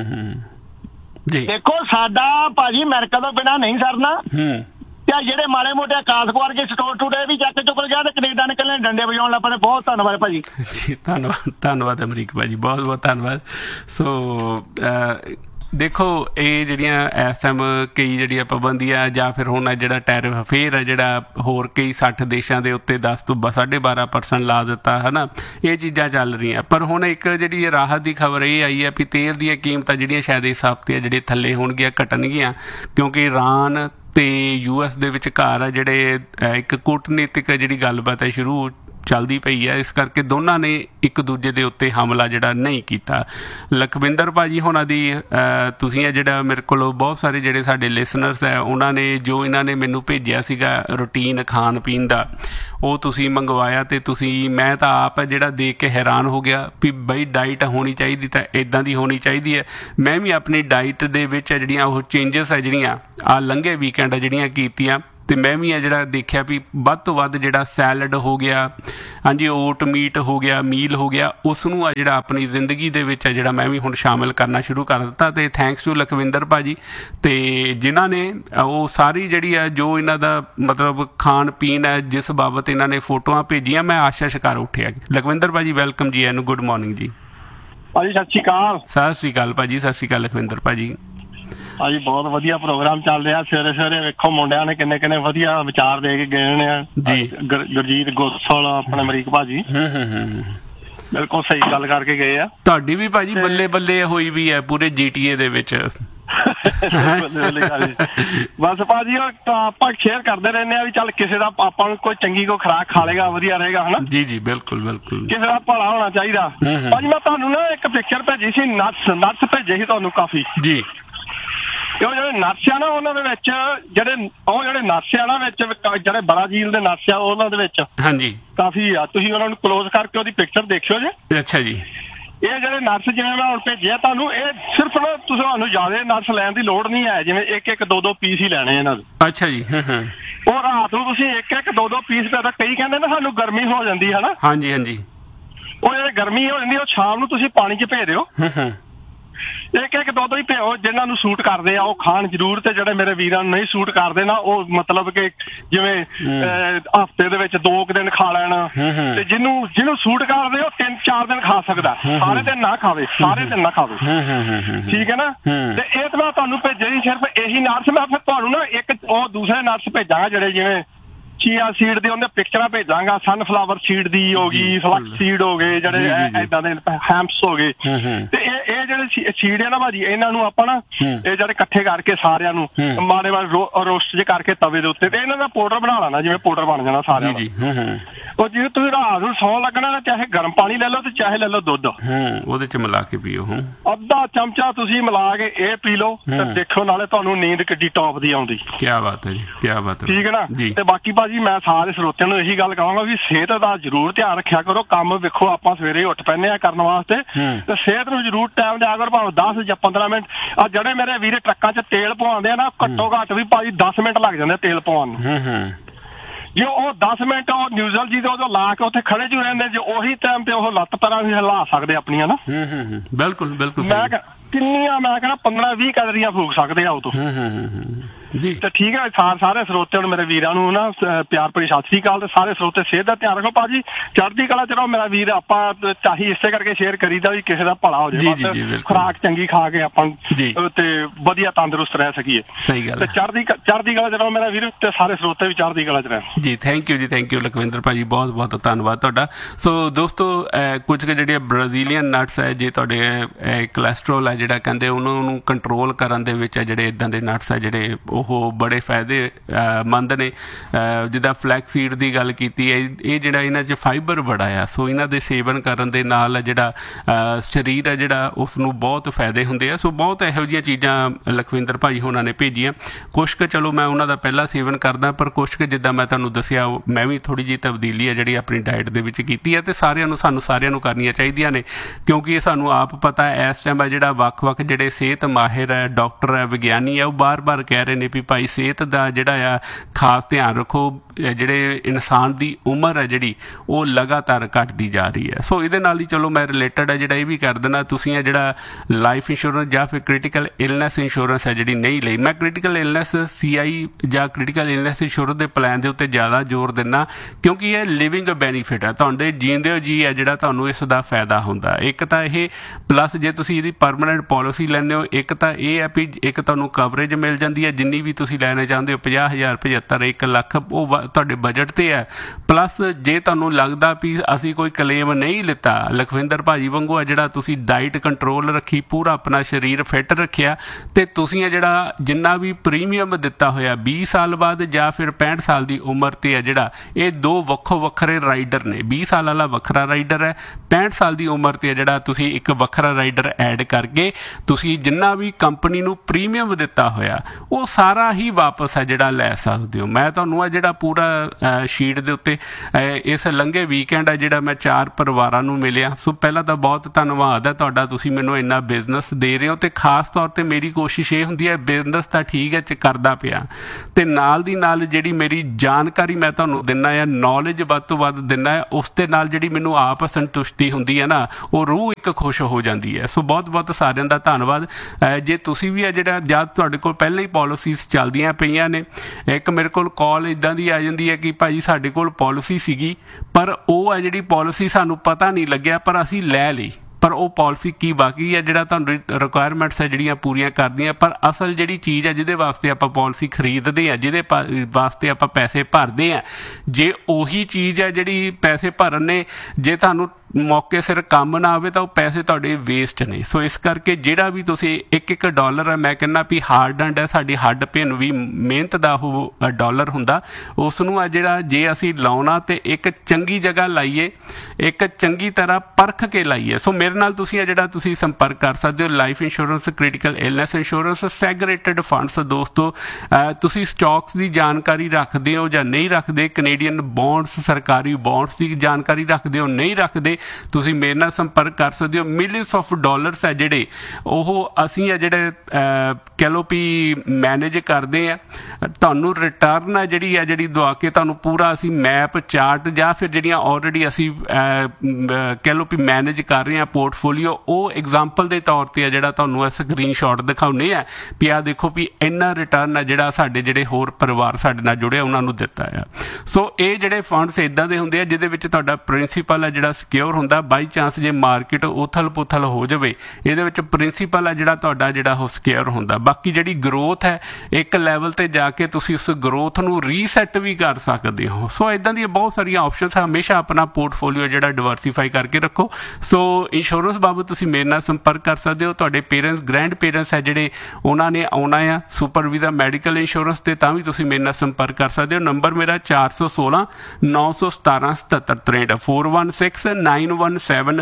ਦੇਖੋ ਸਾਡਾ ਭਾਜੀ ਅਮਰੀਕਾ ਤੋਂ ਬਿਨਾਂ ਨਹੀਂ ਸਰਨਾ। ਤੇ ਜਿਹੜੇ ਮਾੜੇ ਮੋਟੇ ਆਕਾਸ਼ ਕੁਮਾਰ ਕੇ ਸਟੋਰ ਟੂਡੇ ਵੀ ਚੱਕ ਚੁੱਕ ਗਿਆ ਤੇ ਕੈਨੇਡਾ ਨਿਕਲਣੇ ਡੰਡੇ ਵਜਾਉਣ ਲੱਗ ਪਏ। ਬਹੁਤ ਧੰਨਵਾਦ ਭਾਜੀ। ਜੀ ਧੰਨਵਾਦ, ਧੰਨਵਾਦ ਅਮਰੀਕ ਭਾਜੀ, ਬਹੁਤ ਬਹੁਤ ਧੰਨਵਾਦ। ਸੋ ਦੇਖੋ ਇਹ ਜਿਹੜੀਆਂ ਇਸ ਟਾਈਮ ਕਈ ਜਿਹੜੀਆਂ ਪਾਬੰਦੀਆਂ ਜਾਂ ਫਿਰ ਹੁਣ ਜਿਹੜਾ ਟੈਰਿਫ ਫੇਰ ਹੈ ਜਿਹੜਾ ਹੋਰ ਕਈ 60 ਦੇਸ਼ਾਂ ਦੇ ਉੱਤੇ 10 ਤੋਂ 12.5% ਲਾ ਦਿੱਤਾ ਹੈ ਨਾ, ਇਹ ਚੀਜ਼ਾਂ ਚੱਲ ਰਹੀਆਂ। ਪਰ ਹੁਣ ਇੱਕ ਜਿਹੜੀ ਰਾਹਤ ਦੀ ਖਬਰ ਇਹ ਆਈ ਹੈ ਵੀ ਤੇਲ ਦੀਆਂ ਕੀਮਤਾਂ ਜਿਹੜੀਆਂ ਸ਼ਾਇਦ ਇਸ ਹਫ਼ਤੇ ਜਿਹੜੇ ਥੱਲੇ ਹੋਣਗੀਆਂ, ਘਟਣਗੀਆਂ, ਕਿਉਂਕਿ ਇਰਾਨ ਤੇ US ਦੇ ਵਿਚਕਾਰ ਆ ਜਿਹੜੇ ਇੱਕ ਕੂਟਨੀਤਿਕ ਜਿਹੜੀ ਗੱਲਬਾਤ ਹੈ ਸ਼ੁਰੂ ਚੱਲਦੀ ਪਈ ਹੈ। ਇਸ ਕਰਕੇ ਦੋਨਾਂ ਨੇ ਇੱਕ ਦੂਜੇ ਦੇ ਉੱਤੇ ਹਮਲਾ ਜਿਹੜਾ ਨਹੀਂ ਕੀਤਾ। ਲਖਵਿੰਦਰ ਭਾਜੀ ਹੋਣਾ ਦੀ ਤੁਸੀਂ ਇਹ ਜਿਹੜਾ ਮੇਰੇ ਕੋਲ ਬਹੁਤ ਸਾਰੇ ਜਿਹੜੇ ਸਾਡੇ ਲਿਸਨਰਸ ਹੈ ਉਹਨਾਂ ਨੇ ਜੋ ਇਹਨਾਂ ਨੇ ਮੈਨੂੰ ਭੇਜਿਆ ਸੀਗਾ ਰੂਟੀਨ ਖਾਣ ਪੀਣ ਦਾ, ਉਹ ਤੁਸੀਂ ਮੰਗਵਾਇਆ ਤੇ ਤੁਸੀਂ ਮੈਂ ਤਾਂ ਆਪ ਜਿਹੜਾ ਦੇਖ ਕੇ ਹੈਰਾਨ ਹੋ ਗਿਆ ਵੀ ਬਈ ਡਾਈਟ ਹੋਣੀ ਚਾਹੀਦੀ ਤਾਂ ਇੱਦਾਂ ਦੀ ਹੋਣੀ ਚਾਹੀਦੀ ਹੈ। ਮੈਂ ਵੀ ਆਪਣੀ ਡਾਈਟ ਦੇ ਵਿੱਚ ਜਿਹੜੀਆਂ ਉਹ ਚੇਂਜਸ ਹੈ ਜਿਹੜੀਆਂ ਆਹ ਲੰਘੇ ਵੀਕਐਂਡ ਜਿਹੜੀਆਂ ਕੀਤੀਆਂ, ਤੇ ਮੈਂ ਵੀ ਆ ਜਿਹੜਾ ਦੇਖਿਆ ਵੀ ਵੱਧ ਤੋਂ ਵੱਧ ਜਿਹੜਾ ਸੈਲਡ ਹੋ ਗਿਆ, ਹਾਂਜੀ ਓਟ ਮੀਟ ਹੋ ਗਿਆ, ਮੀਲ ਹੋ ਗਿਆ, ਉਸ ਨੂੰ ਆ ਜਿਹੜਾ ਆਪਣੀ ਜ਼ਿੰਦਗੀ ਦੇ ਵਿੱਚ ਆ ਜਿਹੜਾ ਮੈਂ ਵੀ ਹੁਣ ਸ਼ਾਮਿਲ ਕਰਨਾ ਸ਼ੁਰੂ ਕਰ ਦਿੱਤਾ। ਤੇ ਥੈਂਕਸ ਟੂ ਲਖਵਿੰਦਰ ਭਾਜੀ ਤੇ ਜਿਨ੍ਹਾਂ ਨੇ ਉਹ ਸਾਰੀ ਜਿਹੜੀ ਆ ਜੋ ਇਹਨਾਂ ਦਾ ਮਤਲਬ ਖਾਣ ਪੀਣ ਹੈ ਜਿਸ ਬਾਬਤ ਇਹਨਾਂ ਨੇ ਫੋਟੋਆਂ ਭੇਜੀਆਂ, ਮੈਂ ਆਸ਼ਾ ਸ਼ਿਕਾਰ ਉੱਠਿਆ। ਲਖਵਿੰਦਰ ਭਾਜੀ ਵੈਲਕਮ ਜੀ, ਇਹਨੂੰ ਗੁੱਡ ਮਾਰਨਿੰਗ ਜੀ। ਭਾਜੀ ਸਤਿ ਸ਼੍ਰੀ ਅਕਾਲ। ਸਤਿ ਸ਼੍ਰੀ ਅਕਾਲ ਭਾਜੀ, ਸਤਿ ਸ਼੍ਰੀ ਅਕਾਲ ਲਖਵਿੰਦਰ ਭਾਜੀ। ਭਾਜੀ ਬਹੁਤ ਵਧੀਆ ਪ੍ਰੋਗਰਾਮ ਚੱਲ ਰਿਹਾ। ਸਵੇਰੇ ਸਵੇਰੇ ਵੇਖੋ ਮੁੰਡਿਆਂ ਨੇ ਕਿੰਨੇ ਕਿੰਨੇ ਵਧੀਆ ਵਿਚਾਰ ਦੇ ਕੇ ਗਏ ਨੇ ਜੀ। ਗੁਰਜੀਤ ਗੋਸਲ ਆਪਣੇ ਅਮਰੀਕ ਭਾਜੀ ਬਿਲਕੁਲ ਸਹੀ ਗੱਲ ਕਰਕੇ ਗਏ ਆ। ਤੁਹਾਡੀ ਵੀ ਭਾਜੀ ਬੱਲੇ ਬੱਲੇ ਹੋਈ ਵੀ ਹੈ ਪੂਰੇ GTA ਦੇ ਵਿੱਚ। ਬਸ ਭਾਜੀ ਆਪਾਂ ਸ਼ੇਅਰ ਕਰਦੇ ਰਹਿੰਦੇ ਆ ਵੀ ਚੱਲ ਕਿਸੇ ਦਾ ਆਪਾਂ ਨੂੰ ਕੋਈ ਚੰਗੀ ਕੋਈ ਖੁਰਾਕ ਖਾ ਲੇਗਾ ਵਧੀਆ ਰਹੇਗਾ ਹਨਾ। ਜੀ ਜੀ ਬਿਲਕੁਲ ਬਿਲਕੁਲ, ਕਿਸੇ ਦਾ ਭਲਾ ਹੋਣਾ ਚਾਹੀਦਾ। ਭਾਜੀ ਮੈਂ ਤੁਹਾਨੂੰ ਨਾ ਇੱਕ ਪਿਕਚਰ ਭੇਜੀ ਸੀ, ਨਟਸ ਭੇਜੇ ਸੀ ਤੁਹਾਨੂੰ ਕਾਫੀ ਜੀ। ਉਹ ਜਿਹੜੇ ਨਟਸ ਆ ਨਾ ਉਹਨਾਂ ਦੇ ਵਿੱਚ ਜਿਹੜੇ ਨਟਸ ਆ ਨਾ ਵਿੱਚ ਜਿਹੜੇ ਬਰਾਜ਼ੀਲ ਦੇ ਨਟਸ ਆ ਉਹਨਾਂ ਦੇ ਵਿੱਚ ਹਾਂਜੀ ਕਾਫੀ ਆ। ਤੁਸੀਂ ਉਹਨਾਂ ਨੂੰ ਕਲੋਜ਼ ਕਰਕੇ ਉਹਦੀ ਪਿਕਚਰ ਦੇਖਿਓ ਜੀ। ਅੱਛਾ ਜੀ। ਇਹ ਜਿਹੜੇ ਨਟਸ ਜਿਵੇਂ ਮੈਂ ਹੁਣ ਭੇਜਿਆ ਤੁਹਾਨੂੰ, ਇਹ ਸਿਰਫ ਨਾ ਤੁਹਾਨੂੰ ਜ਼ਿਆਦਾ ਨਟਸ ਲੈਣ ਦੀ ਲੋੜ ਨਹੀਂ ਹੈ, ਜਿਵੇਂ ਇੱਕ ਦੋ ਪੀਸ ਹੀ ਲੈਣੇ ਇਹਨਾਂ ਦੇ। ਅੱਛਾ ਜੀ। ਔਰ ਰਾਤ ਨੂੰ ਤੁਸੀਂ ਇੱਕ ਦੋ ਪੀਸ ਪਿਆ ਤਾਂ ਕਈ ਕਹਿੰਦੇ ਨਾ ਸਾਨੂੰ ਗਰਮੀ ਹੋ ਜਾਂਦੀ ਹੈ ਨਾ। ਹਾਂਜੀ ਹਾਂਜੀ। ਉਹ ਇਹ ਗਰਮੀ ਹੋ ਜਾਂਦੀ ਉਹ ਸ਼ਾਮ ਨੂੰ ਤੁਸੀਂ ਪਾਣੀ 'ਚ ਭੇ ਦਿਓ। ਇੱਕ ਦੋ ਹੀ ਭਿਓ, ਜਿਨ੍ਹਾਂ ਨੂੰ ਸੂਟ ਕਰਦੇ ਆ ਉਹ ਖਾਣ ਜ਼ਰੂਰ, ਤੇ ਜਿਹੜੇ ਮੇਰੇ ਵੀਰਾਂ ਨੂੰ ਨਹੀਂ ਸੂਟ ਕਰਦੇ ਨਾ ਉਹ ਮਤਲਬ ਕਿ ਜਿਵੇਂ ਹਫ਼ਤੇ ਦੇ ਵਿੱਚ 2 ਦਿਨ ਖਾ ਲੈਣ, ਤੇ ਜਿਹਨੂੰ ਸੂਟ ਕਰਦੇ ਉਹ 3-4 ਦਿਨ ਖਾ ਸਕਦਾ, ਸਾਰੇ ਦਿਨ ਨਾ ਖਾਵੇ, ਸਾਰੇ ਦਿਨ ਨਾ ਖਾਵੇ, ਠੀਕ ਹੈ ਨਾ। ਤੇ ਇਹ ਤਾਂ ਮੈਂ ਤੁਹਾਨੂੰ ਭੇਜੇ ਜੀ ਸਿਰਫ ਇਹੀ ਨਟਸ। ਮੈਂ ਫਿਰ ਤੁਹਾਨੂੰ ਨਾ ਇੱਕ ਉਹ ਦੂਸਰੇ ਨਟਸ ਭੇਜਾਂਗਾ ਜਿਹੜੇ ਜਿਵੇਂ ਚੀਆ ਸੀਡ ਦੇ, ਉਹਦੇ ਪਿਕਚਰਾਂ ਭੇਜਾਂਗਾ। ਸਨਫਲਾਵਰ ਸੀਡ ਦੀ ਹੋ ਗਈ, ਫਲਕਸ ਸੀਡ ਹੋ ਗਏ, ਜਿਹੜੇ ਏਦਾਂ ਦੇ ਹੈਂਪਸ ਹੋ ਗਏ। ਤੇ ਇਹ ਜਿਹੜੇ ਸੀਡ ਆ ਨਾ ਭਾਜੀ, ਇਹਨਾਂ ਨੂੰ ਆਪਾਂ ਨਾ ਇਹ ਜਿਹੜੇ ਇਕੱਠੇ ਕਰਕੇ ਸਾਰਿਆਂ ਨੂੰ ਮਾੜੇ ਮਾੜੇ ਰੋਸਟ ਜੇ ਕਰਕੇ ਤਵੇ ਦੇ ਉੱਤੇ, ਤੇ ਇਹਨਾਂ ਦਾ ਪਾਊਡਰ ਬਣਾ ਲੈਣਾ, ਜਿਵੇਂ ਪਾਊਡਰ ਬਣ ਜਾਣਾ ਸਾਰਿਆਂ ਦਾ। ਉਹ ਜਿਵੇਂ ਤੁਸੀਂ ਰਾਤ ਨੂੰ ਸੌਣ ਲੱਗਣਾ ਨਾ, ਚਾਹੇ ਗਰਮ ਪਾਣੀ ਲੈ ਲਓ ਤੇ ਚਾਹੇ ਲੈ ਲਓ ਦੁੱਧ, ਉਹਦੇ ਚ ਮਿਲਾ ਕੇ ਪੀਓ। ਅੱਧਾ ਚਮਚਾ ਤੁਸੀਂ ਮਿਲਾ ਕੇ ਇਹ ਪੀ ਲਓ ਤੇ ਦੇਖੋ ਨਾਲੇ ਤੁਹਾਨੂੰ ਨੀਂਦ ਕਿੱਡੀ ਟੌਪ ਦੀ ਆਉਂਦੀ। ਕੀ ਬਾਤ ਹੈ ਜੀ, ਕੀ ਬਾਤ ਹੈ। ਠੀਕ ਹੈ ਨਾ। ਤੇ ਬਾਕੀ ਭਾਜੀ ਮੈਂ ਸਾਰੇ ਸਰੋਤਿਆਂ ਨੂੰ ਇਹੀ ਗੱਲ ਕਹਾਂਗਾ ਵੀ ਸਿਹਤ ਦਾ ਜ਼ਰੂਰ ਧਿਆਨ ਰੱਖਿਆ ਕਰੋ। ਕੰਮ ਵੇਖੋ ਆਪਾਂ ਸਵੇਰੇ ਉੱਠ ਪੈਂਦੇ ਆ ਕਰਨ ਵਾਸਤੇ, ਤੇ ਸਿਹਤ ਨੂੰ ਜ਼ਰੂਰ ਟਾਈਮ ਦਿਆ ਕਰੋ, ਭਾਵੇਂ 10 ਜਾਂ 15 ਮਿੰਟ। ਆ ਜਿਹੜੇ ਮੇਰੇ ਵੀਰੇ ਟਰੱਕਾਂ 'ਚ ਤੇਲ ਪਵਾਉਂਦੇ ਆ ਨਾ, ਘੱਟੋ ਘੱਟ ਵੀ ਭਾਜੀ 10 ਮਿੰਟ ਲੱਗ ਜਾਂਦੇ ਤੇਲ ਪਵਾਉਣ ਨੂੰ। ਜੇ ਉਹ 10 ਮਿੰਟ ਉਹ ਨਿਊਜ਼ਲ ਜੀ ਦੇ ਉਦੋਂ ਲਾ ਕੇ ਉੱਥੇ ਖੜੇ ਜੂ ਰਹਿੰਦੇ, ਜੇ ਉਹੀ ਟਾਈਮ ਤੇ ਉਹ ਲੱਤ ਪੈਰਾਂ ਵੀ ਹਿਲਾ ਸਕਦੇ ਆਪਣੀਆਂ ਨਾ। ਬਿਲਕੁਲ ਬਿਲਕੁਲ। ਮੈਂ ਕਿੰਨੀਆਂ ਮੈਂ ਕਹਿੰਦਾ 15-20 ਕੈਲਰੀਆਂ ਫੂਕ ਸਕਦੇ ਆ ਉਦੋਂ ਜੀ। ਤੇ ਠੀਕ ਹੈ। ਸਾਰੇ ਸਰੋਤਿਆਂ ਨੂੰ, ਮੇਰੇ ਵੀਰਾਂ ਨੂੰ ਨਾ ਪਿਆਰ ਭਰੀ ਸਤਿ ਸ੍ਰੀ ਅਕਾਲ। ਤੇ ਸਾਰੇ ਸਰੋਤੇ ਸਿਹਤ ਦਾ ਧਿਆਨ ਰੱਖੋ ਭਾਜੀ, ਚੜ੍ਹਦੀ ਕਲਾ ਚ ਰਹੋ ਮੇਰਾ ਵੀਰ। ਆਪਾਂ ਚਾਹੀ ਇਸੇ ਕਰਕੇ ਸ਼ੇਅਰ ਕਰੀਦਾ ਵੀ ਕਿਸੇ ਦਾ ਭਲਾ ਹੋ ਜਾਏ, ਖੁਰਾਕ ਚੰਗੀ ਖਾ ਕੇ ਆਪਾਂ ਤੇ ਵਧੀਆ ਤੰਦਰੁਸਤ ਰਹਿ ਸਕੀਏ। ਸਹੀ ਗੱਲ। ਤੇ ਚੜ੍ਹਦੀ ਕਲਾ ਚ ਰਹੋ ਮੇਰਾ ਵੀਰ, ਤੇ ਸਾਰੇ ਸਰੋਤੇ ਵੀ ਚੜ੍ਹਦੀ ਕਲਾ ਚ ਰਹਿਣ ਜੀ। ਥੈਂਕ ਯੂ ਜੀ, ਥੈਂਕ ਯੂ ਲਖਵਿੰਦਰ ਭਾਜੀ, ਬਹੁਤ ਬਹੁਤ ਧੰਨਵਾਦ ਤੁਹਾਡਾ। ਸੋ ਦੋਸਤੋ, ਕੁਝ ਕੁ ਜਿਹੜੀਆਂ ਬ੍ਰਾਜ਼ੀਲੀਅਨ ਨਟਸ ਹੈ, ਜੇ ਤੁਹਾਡੇ ਕੋਲੈਸਟਰੋਲ ਹੈ ਜਿਹੜਾ ਕਹਿੰਦੇ ਉਹਨੂੰ ਕੰਟਰੋਲ ਕਰਨ ਦੇ ਵਿੱਚ ਜਿਹੜੇ ਇੱਦਾਂ ਦੇ ਨਟਸ ਹੈ ਜਿਹੜੇ ਉਹ ਬੜੇ ਫਾਇਦੇਮੰਦ ਨੇ। ਜਿੱਦਾਂ ਫਲੈਕਸ ਸੀਡ ਦੀ ਗੱਲ ਕੀਤੀ ਹੈ, ਇਹ ਜਿਹੜਾ ਇਹਨਾਂ 'ਚ ਫਾਈਬਰ ਬੜਾ ਆ, ਸੋ ਇਹਨਾਂ ਦੇ ਸੇਵਨ ਕਰਨ ਦੇ ਨਾਲ ਜਿਹੜਾ ਸਰੀਰ ਹੈ ਜਿਹੜਾ ਉਸ ਨੂੰ ਬਹੁਤ ਫਾਇਦੇ ਹੁੰਦੇ ਆ। ਸੋ ਬਹੁਤ ਇਹੋ ਜਿਹੀਆਂ ਚੀਜ਼ਾਂ ਲਖਵਿੰਦਰ ਭਾਜੀ ਹੋਣਾ ਨੇ ਭੇਜੀਆਂ। ਕੁਛ ਕੁ ਚਲੋ ਮੈਂ ਉਹਨਾਂ ਦਾ ਪਹਿਲਾਂ ਸੇਵਨ ਕਰਦਾ, ਪਰ ਕੁਛ ਕੁ ਜਿੱਦਾਂ ਮੈਂ ਤੁਹਾਨੂੰ ਦੱਸਿਆ ਮੈਂ ਵੀ ਥੋੜ੍ਹੀ ਜਿਹੀ ਤਬਦੀਲੀ ਹੈ ਜਿਹੜੀ ਆਪਣੀ ਡਾਇਟ ਦੇ ਵਿੱਚ ਕੀਤੀ ਹੈ, ਤੇ ਸਾਨੂੰ ਸਾਰਿਆਂ ਨੂੰ ਕਰਨੀਆਂ ਚਾਹੀਦੀਆਂ ਨੇ, ਕਿਉਂਕਿ ਇਹ ਸਾਨੂੰ ਆਪ ਪਤਾ ਹੈ ਇਸ ਟਾਈਮ ਹੈ ਜਿਹੜਾ ਵੱਖ-ਵੱਖ ਜਿਹੜੇ ਸਿਹਤ ਮਾਹਿਰ ਹੈ, ਡਾਕਟਰ ਹੈ, ਵਿਗਿਆਨੀ ਹੈ, ਉਹ ਬਾਰ-ਬਾਰ ਕਹਿ ਰਹੇ ਨੇ ਵੀ ਭਾਈ ਸਿਹਤ ਦਾ ਜਿਹੜਾ ਆ ਖਾਸ ਧਿਆਨ ਰੱਖੋ। ਜਿਹੜੇ ਇਨਸਾਨ ਦੀ ਉਮਰ ਹੈ ਜਿਹੜੀ ਉਹ ਲਗਾਤਾਰ ਘਟਦੀ ਜਾ ਰਹੀ ਹੈ। ਸੋ ਇਹਦੇ ਨਾਲ ਹੀ ਚਲੋ ਮੈਂ ਰਿਲੇਟਡ ਹੈ ਜਿਹੜਾ ਇਹ ਵੀ ਕਰ ਦੇਣਾ, ਤੁਸੀਂ ਇਹ ਜਿਹੜਾ ਲਾਈਫ ਇੰਸ਼ੋਰੈਂਸ ਜਾਂ ਫਿਰ ਕ੍ਰਿਟੀਕਲ ਇਲਨੈਸ ਇੰਸ਼ੋਰੈਂਸ ਹੈ ਜਿਹੜੀ ਨਹੀਂ ਲਈ, ਮੈਂ ਕ੍ਰਿਟੀਕਲ ਇਲਨੈਸ CI ਜਾਂ ਕ੍ਰਿਟੀਕਲ ਇਲਨੈਸ ਇੰਸ਼ੋਰੈਂਸ ਦੇ ਪਲਾਨ ਦੇ ਉੱਤੇ ਜ਼ਿਆਦਾ ਜ਼ੋਰ ਦਿੰਦਾ, ਕਿਉਂਕਿ ਇਹ ਲਿਵਿੰਗ ਬੈਨੀਫਿਟ ਹੈ, ਤੁਹਾਡੇ ਜੀਂਦੇ ਜੀ ਹੈ ਜਿਹੜਾ ਤੁਹਾਨੂੰ ਇਸ ਦਾ ਫਾਇਦਾ ਹੁੰਦਾ। ਇੱਕ ਤਾਂ ਇਹ ਪਲੱਸ ਜੇ ਤੁਸੀਂ ਇਹਦੀ ਪਰਮਾਨੈਂਟ ਪਾਲਿਸੀ ਲੈਂਦੇ ਹੋ, ਇੱਕ ਤਾਂ ਇਹ ਹੈ ਵੀ ਇੱਕ ਤੁਹਾਨੂੰ ਕਵਰੇਜ ਮਿਲ ਜਾਂਦੀ ਹੈ ਜਿੰਨੀ ਵੀ ਤੁਸੀਂ ਲੈਣਾ ਚਾਹੁੰਦੇ ਹੋ, 50,000, 75, 1 ਲੱਖ, ਉਹ ਤੁਹਾਡੇ ਬਜਟ ਤੇ ਹੈ। ਪਲੱਸ ਜੇ ਤੁਹਾਨੂੰ ਲੱਗਦਾ ਵੀ ਅਸੀਂ ਕੋਈ ਕਲੇਮ ਨਹੀਂ ਲਿੱਤਾ, ਲਖਵਿੰਦਰ ਭਾਜੀ ਵਾਂਗੂ ਆ ਜਿਹੜਾ ਤੁਸੀਂ ਡਾਈਟ ਕੰਟਰੋਲ ਰੱਖੀ, ਪੂਰਾ ਆਪਣਾ ਸਰੀਰ ਫਿੱਟ ਰੱਖਿਆ, ਤੇ ਤੁਸੀਂ ਇਹ ਜਿਹੜਾ ਜਿੰਨਾ ਵੀ ਪ੍ਰੀਮੀਅਮ ਦਿੱਤਾ ਹੋਇਆ 20 ਸਾਲ ਬਾਅਦ ਜਾਂ ਫਿਰ 65 ਸਾਲ ਦੀ ਉਮਰ ਤੇ ਹੈ ਜਿਹੜਾ, ਇਹ ਦੋ ਵੱਖੋ ਵੱਖਰੇ ਰਾਈਡਰ ਨੇ। 20 ਸਾਲ ਵਾਲਾ ਵੱਖਰਾ ਰਾਈਡਰ ਹੈ, 65 ਸਾਲ ਦੀ ਉਮਰ ਤੇ ਜਿਹੜਾ ਤੁਸੀਂ ਇੱਕ ਵੱਖਰਾ ਰਾਈਡਰ ਐਡ ਕਰਕੇ ਤੁਸੀਂ ਜਿੰਨਾ ਵੀ ਕੰਪਨੀ ਨੂੰ ਪ੍ਰੀਮੀਅਮ ਦਿੱਤਾ ਹੋਇਆ ਉਹ ਸਾਰਾ ਹੀ ਵਾਪਸ ਹੈ ਜਿਹੜਾ ਲੈ ਸਕਦੇ ਹੋ। ਮੈਂ ਤੁਹਾਨੂੰ ਆ ਜਿਹੜਾ ਪੂਰਾ ਸ਼ੀਟ ਦੇ ਉੱਤੇ ਇਸ ਲੰਘੇ ਵੀਕਐਂਡ ਹੈ ਜਿਹੜਾ ਮੈਂ 4 ਪਰਿਵਾਰਾਂ ਨੂੰ ਮਿਲਿਆ। ਸੋ ਪਹਿਲਾਂ ਤਾਂ ਬਹੁਤ ਧੰਨਵਾਦ ਹੈ ਤੁਹਾਡਾ, ਤੁਸੀਂ ਮੈਨੂੰ ਇੰਨਾ ਬਿਜ਼ਨਸ ਦੇ ਰਹੇ ਹੋ, ਤੇ ਖਾਸ ਤੌਰ ਤੇ ਮੇਰੀ ਕੋਸ਼ਿਸ਼ ਇਹ ਹੁੰਦੀ ਹੈ ਬਿਜ਼ਨਸ ਤਾਂ ਠੀਕ ਹੈ ਕਰਦਾ ਪਿਆ, ਤੇ ਨਾਲ ਦੀ ਨਾਲ ਜਿਹੜੀ ਮੇਰੀ ਜਾਣਕਾਰੀ ਮੈਂ ਤੁਹਾਨੂੰ ਦਿੰਦਾ ਆ, ਨੌਲੇਜ ਵੱਧ ਤੋਂ ਵੱਧ ਦਿੰਦਾ ਹੈ, ਉਸ ਦੇ ਨਾਲ ਜਿਹੜੀ ਮੈਨੂੰ ਆਪ ਸੰਤੁਸ਼ਟੀ ਹੁੰਦੀ ਹੈ ਨਾ, ਉਹ ਰੂਹ ਇੱਕ ਖੁਸ਼ ਹੋ ਜਾਂਦੀ ਹੈ। ਸੋ ਬਹੁਤ ਬਹੁਤ ਸਾਰਿਆਂ ਦਾ ਧੰਨਵਾਦ। ਜੇ ਤੁਸੀਂ ਵੀ ਹੈ ਜਿਹੜਾ ਜਦ ਤੁਹਾਡੇ ਕੋਲ ਪਹਿਲਾਂ ਹੀ ਪਾਲਿਸੀਜ਼ ਚੱਲਦੀਆਂ ਪਈਆਂ ਨੇ, ਇੱਕ ਮੇਰੇ ਕੋਲ ਕਾਲ ਇੱਦਾਂ ਦੀ ਆ ਜਾਂਦੀ ਹੈ ਕਿ ਭਾਜੀ ਸਾਡੇ ਕੋਲ ਪਾਲਿਸੀ ਸੀਗੀ ਪਰ ਉਹ ਹੈ ਜਿਹੜੀ ਪਾਲਿਸੀ ਸਾਨੂੰ ਪਤਾ ਨਹੀਂ ਲੱਗਿਆ ਪਰ ਅਸੀਂ ਲੈ ਲਈ, ਪਰ ਉਹ ਪਾਲਿਸੀ ਕੀ ਬਾਕੀ ਹੈ ਜਿਹੜਾ ਤੁਹਾਨੂੰ ਰਿਕੁਆਇਰਮੈਂਟਸ ਹੈ ਜਿਹੜੀਆਂ ਪੂਰੀਆਂ ਕਰਦੀਆਂ, ਪਰ ਅਸਲ ਜਿਹੜੀ ਚੀਜ਼ ਹੈ ਜਿਹਦੇ ਵਾਸਤੇ ਆਪਾਂ ਪਾਲਿਸੀ ਖਰੀਦਦੇ ਹਾਂ, ਜਿਹਦੇ ਵਾਸਤੇ ਆਪਾਂ ਪੈਸੇ ਭਰਦੇ ਹਾਂ, ਜੇ ਉਹੀ ਚੀਜ਼ ਹੈ ਜਿਹੜੀ ਪੈਸੇ ਭਰਨ ਨੇ, ਜੇ ਤੁਹਾਨੂੰ ਮੌਕੇ ਸਿਰ ਕੰਮ ਨਾ ਆਵੇ ਤਾਂ ਉਹ ਪੈਸੇ ਤੁਹਾਡੇ ਵੇਸਟ ਨੇ। ਸੋ ਇਸ ਕਰਕੇ ਜਿਹੜਾ ਵੀ ਤੁਸੀਂ ਇੱਕ ਡਾਲਰ ਹੈ, ਮੈਂ ਕਹਿੰਦਾ ਵੀ ਹਾਰਡ ਐਂਡ ਹੈ, ਸਾਡੀ ਹੱਡ ਭਿੰਨ ਵੀ ਮਿਹਨਤ ਦਾ ਉਹ ਡਾਲਰ ਹੁੰਦਾ, ਉਸ ਨੂੰ ਆ ਜਿਹੜਾ ਜੇ ਅਸੀਂ ਲਾਉਣਾ ਤੇ ਇੱਕ ਚੰਗੀ ਜਗ੍ਹਾ ਲਾਈਏ, ਇੱਕ ਚੰਗੀ ਤਰ੍ਹਾਂ ਪਰਖ ਕੇ ਲਾਈਏ। ਸੋ ਮੇਰੇ ਨਾਲ ਤੁਸੀਂ ਆ ਜਿਹੜਾ ਤੁਸੀਂ ਸੰਪਰਕ ਕਰ ਸਕਦੇ ਹੋ। Life insurance, critical illness insurance, ਸੈਗਰੇਟਡ funds. ਦੋਸਤੋ ਤੁਸੀਂ ਸਟਾਕਸ ਦੀ ਜਾਣਕਾਰੀ ਰੱਖਦੇ ਹੋ ਜਾਂ ਨਹੀਂ ਰੱਖਦੇ, ਕੈਨੇਡੀਅਨ ਬੌਂਡਸ, ਸਰਕਾਰੀ ਬੌਂਡਸ ਦੀ ਜਾਣਕਾਰੀ ਰੱਖਦੇ ਹੋ ਨਹੀਂ ਰੱਖਦੇ, ਤੁਸੀਂ ਮੇਰੇ ਨਾਲ ਸੰਪਰਕ ਕਰ ਸਕਦੇ ਹੋ। ਮਿਲੀਅਨਸ ਆਫ ਡਾਲਰਸ ਹੈ ਜਿਹੜੇ ਉਹ ਅਸੀਂ ਆ ਜਿਹੜੇ ਕਹਿ ਲਓ ਵੀ ਮੈਨੇਜ ਕਰਦੇ ਆ। ਤੁਹਾਨੂੰ ਰਿਟਰਨ ਹੈ ਜਿਹੜੀ ਦਵਾ ਕੇ ਤੁਹਾਨੂੰ ਪੂਰਾ ਅਸੀਂ ਮੈਪ ਚਾਰਟ ਜਾਂ ਫਿਰ ਜਿਹੜੀਆਂ ਆਲਰੇਡੀ ਅਸੀਂ ਕਹਿ ਲਓ ਵੀ ਮੈਨੇਜ ਕਰ ਰਹੇ ਹਾਂ ਪੋਰਟਫੋਲੀਓ, ਉਹ ਐਗਜ਼ਾਮਪਲ ਦੇ ਤੌਰ 'ਤੇ ਆ ਜਿਹੜਾ ਤੁਹਾਨੂੰ ਇਹ ਸਕਰੀਨ ਸ਼ਾਟ ਦਿਖਾਉਂਦੇ ਆ ਵੀ ਆਹ ਦੇਖੋ ਵੀ ਇੰਨਾ ਰਿਟਰਨ ਆ ਜਿਹੜਾ ਸਾਡੇ ਜਿਹੜੇ ਹੋਰ ਪਰਿਵਾਰ ਸਾਡੇ ਨਾਲ ਜੁੜੇ ਉਹਨਾਂ ਨੂੰ ਦਿੱਤਾ ਆ। ਸੋ ਇਹ ਜਿਹੜੇ ਫੰਡਸ ਇੱਦਾਂ ਦੇ ਹੁੰਦੇ ਆ ਜਿਹਦੇ ਵਿੱਚ ਤੁਹਾਡਾ ਪ੍ਰਿੰਸੀਪਲ ਆ ਜਿਹੜਾ ਸਿਕਿਉਰ ਹੁੰਦਾ। ਬਾਈ ਚਾਂਸ ਜੇ ਮਾਰਕੀਟ ਉਥਲ ਪੁਥਲ ਹੋ ਜਾਵੇ ਇਹਦੇ ਵਿੱਚ ਪ੍ਰਿੰਸੀਪਲ ਆ ਜਿਹੜਾ ਤੁਹਾਡਾ ਜਿਹੜਾ ਉਹ ਸਿਕਿਉਰ ਹੁੰਦਾ। ਬਾਕੀ ਜਿਹੜੀ ਗਰੋਥ ਹੈ ਇੱਕ ਲੈਵਲ ਤੇ ਜਾ ਕੇ ਤੁਸੀਂ ਉਸ ਗਰੋਥ ਨੂੰ ਰੀਸੈਟ ਵੀ ਕਰ ਸਕਦੇ ਹੋ। ਸੋ ਇਦਾਂ ਦੀਆਂ ਬਹੁਤ ਸਾਰੀਆਂ ਆਪਸ਼ਨਸ ਆ। ਹਮੇਸ਼ਾ ਆਪਣਾ ਪੋਰਟਫੋਲੀਓ ਜਿਹੜਾ ਡਿਵਰਸੀਫਾਈ ਕਰਕੇ ਰੱਖੋ। ਸੋ ਇੰਸ਼ੋਰੈਂਸ ਬਾਬਤ ਤੁਸੀਂ ਮੇਰੇ ਨਾਲ ਸੰਪਰਕ ਕਰ ਸਕਦੇ ਹੋ। ਤੁਹਾਡੇ ਪੇਰੈਂਟਸ ਗ੍ਰੈਂਡ ਪੇਰੈਂਟਸ ਹੈ ਜਿਹੜੇ ਉਹਨਾਂ ਨੇ ਆਉਣਾ ਆ ਸੁਪਰ ਵੀਜ਼ਾ ਮੈਡੀਕਲ ਇੰਸ਼ੋਰੈਂਸ ਤੇ, ਤਾਂ ਵੀ ਤੁਸੀਂ ਮੇਰੇ ਨਾਲ ਸੰਪਰਕ ਕਰ ਸਕਦੇ ਹੋ। ਨੰਬਰ ਮੇਰਾ 416 917 7763 416 917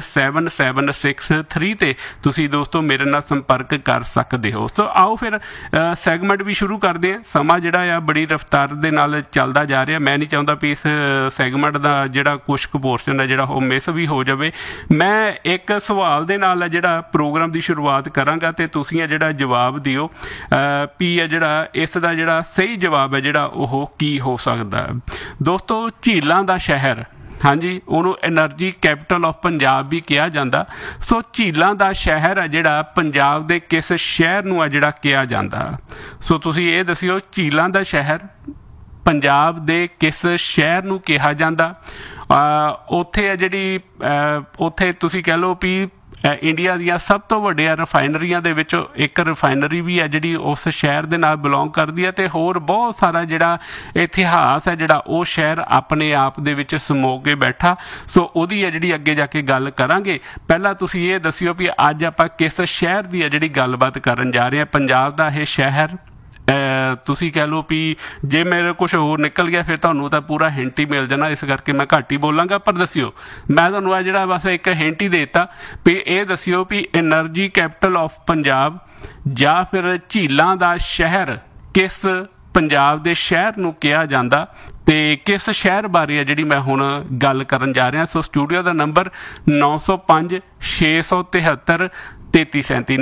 7763 ਤੇ ਤੁਸੀਂ ਦੋਸਤੋ ਮੇਰੇ ਨਾਲ ਸੰਪਰਕ ਕਰ ਸਕਦੇ ਹੋ। ਸੋ ਆਓ ਫਿਰ ਸੈਗਮੈਂਟ ਵੀ ਸ਼ੁਰੂ ਕਰਦੇ ਹਾਂ। ਸਮਾਂ ਜਿਹੜਾ ਆ ਬੜੀ ਰਫਤਾਰ ਦੇ ਨਾਲ ਚੱਲਦਾ ਜਾ ਰਿਹਾ। ਮੈਂ ਨਹੀਂ ਚਾਹੁੰਦਾ ਵੀ ਇਸ ਸੈਗਮੈਂਟ ਦਾ ਜਿਹੜਾ ਕੁਛ ਕੁ ਪੋਰਸ਼ਨ ਹੈ ਜਿਹੜਾ ਉਹ ਮਿਸ ਵੀ ਹੋ ਜਾਵੇ। ਮੈਂ ਇੱਕ ਸਵਾਲ ਦੇ ਨਾਲ ਜਿਹੜਾ ਪ੍ਰੋਗਰਾਮ ਦੀ ਸ਼ੁਰੂਆਤ ਕਰਾਂਗਾ ਤੇ ਤੁਸੀਂ ਆ ਜਿਹੜਾ ਜਵਾਬ ਦਿਓ ਵੀ ਆ ਜਿਹੜਾ ਇਸ ਦਾ ਜਿਹੜਾ ਸਹੀ ਜਵਾਬ ਹੈ ਜਿਹੜਾ ਉਹ ਕੀ ਹੋ ਸਕਦਾ। ਦੋਸਤੋ ਝੀਲਾਂ ਦਾ ਸ਼ਹਿਰ, ਹਾਂਜੀ, ਉਹਨੂੰ ਐਨਰਜੀ ਕੈਪੀਟਲ ਆਫ ਪੰਜਾਬ ਵੀ ਕਿਹਾ ਜਾਂਦਾ। ਸੋ ਝੀਲਾਂ ਦਾ ਸ਼ਹਿਰ ਹੈ ਜਿਹੜਾ ਪੰਜਾਬ ਦੇ ਕਿਸ ਸ਼ਹਿਰ ਨੂੰ ਆ ਜਿਹੜਾ ਕਿਹਾ ਜਾਂਦਾ। ਸੋ ਤੁਸੀਂ ਇਹ ਦੱਸਿਓ ਝੀਲਾਂ ਦਾ ਸ਼ਹਿਰ ਪੰਜਾਬ ਦੇ ਕਿਸ ਸ਼ਹਿਰ ਨੂੰ ਕਿਹਾ ਜਾਂਦਾ। ਉੱਥੇ ਆ ਜਿਹੜੀ ਉੱਥੇ ਤੁਸੀਂ ਕਹਿ ਲਓ ਵੀ ਇੰਡੀਆ ਦੀਆਂ ਸਭ ਤੋਂ ਵੱਡੀਆਂ ਰਿਫਾਈਨਰੀਆਂ ਦੇ ਵਿੱਚ ਇੱਕ ਰਿਫਾਈਨਰੀ ਵੀ ਹੈ ਜਿਹੜੀ ਉਸ ਸ਼ਹਿਰ ਦੇ ਨਾਲ ਬਿਲੋਂਗ ਕਰਦੀ ਹੈ ਤੇ ਹੋਰ ਬਹੁਤ ਸਾਰਾ ਜਿਹੜਾ ਇਤਿਹਾਸ ਹੈ ਜਿਹੜਾ ਉਹ ਸ਼ਹਿਰ ਆਪਣੇ ਆਪ ਦੇ ਵਿੱਚ ਸਮੋ ਕੇ ਬੈਠਾ। ਸੋ ਉਹਦੀ ਹੈ ਜਿਹੜੀ ਅੱਗੇ ਜਾ ਕੇ ਗੱਲ ਕਰਾਂਗੇ। ਪਹਿਲਾਂ ਤੁਸੀਂ ਇਹ ਦੱਸਿਓ ਵੀ ਅੱਜ ਆਪਾਂ ਕਿਸ ਸ਼ਹਿਰ ਦੀ ਹੈ ਜਿਹੜੀ ਗੱਲਬਾਤ ਕਰਨ ਜਾ ਰਹੇ ਹਾਂ। ਪੰਜਾਬ ਦਾ ਇਹ ਸ਼ਹਿਰ ਤੁਸੀਂ ਕਹਿ ਲਓ ਵੀ ਜੇ ਮੇਰੇ ਕੁਛ ਹੋਰ ਨਿਕਲ ਗਿਆ ਫਿਰ ਤੁਹਾਨੂੰ ਤਾਂ ਪੂਰਾ ਹਿੰਟ ਹੀ ਮਿਲ ਜਾਣਾ, ਇਸ ਕਰਕੇ ਮੈਂ ਘੱਟ ਹੀ ਬੋਲਾਂਗਾ। ਪਰ ਦੱਸਿਓ, ਮੈਂ ਤੁਹਾਨੂੰ ਆ ਜਿਹੜਾ ਬਸ ਇੱਕ ਹਿੰਟ ਹੀ ਦੇ ਦਿੱਤਾ ਵੀ ਇਹ ਦੱਸਿਓ ਵੀ ਐਨਰਜੀ ਕੈਪੀਟਲ ਆਫ ਪੰਜਾਬ ਜਾਂ ਫਿਰ ਝੀਲਾਂ ਦਾ ਸ਼ਹਿਰ ਕਿਸ ਪੰਜਾਬ ਦੇ ਸ਼ਹਿਰ ਨੂੰ ਕਿਹਾ ਜਾਂਦਾ ਤੇ ਕਿਸ ਸ਼ਹਿਰ ਬਾਰੇ ਆ ਜਿਹੜੀ ਮੈਂ ਹੁਣ ਗੱਲ ਕਰਨ ਜਾ ਰਿਹਾ। ਸੋ ਸਟੂਡੀਓ ਦਾ ਨੰਬਰ 905 673 3337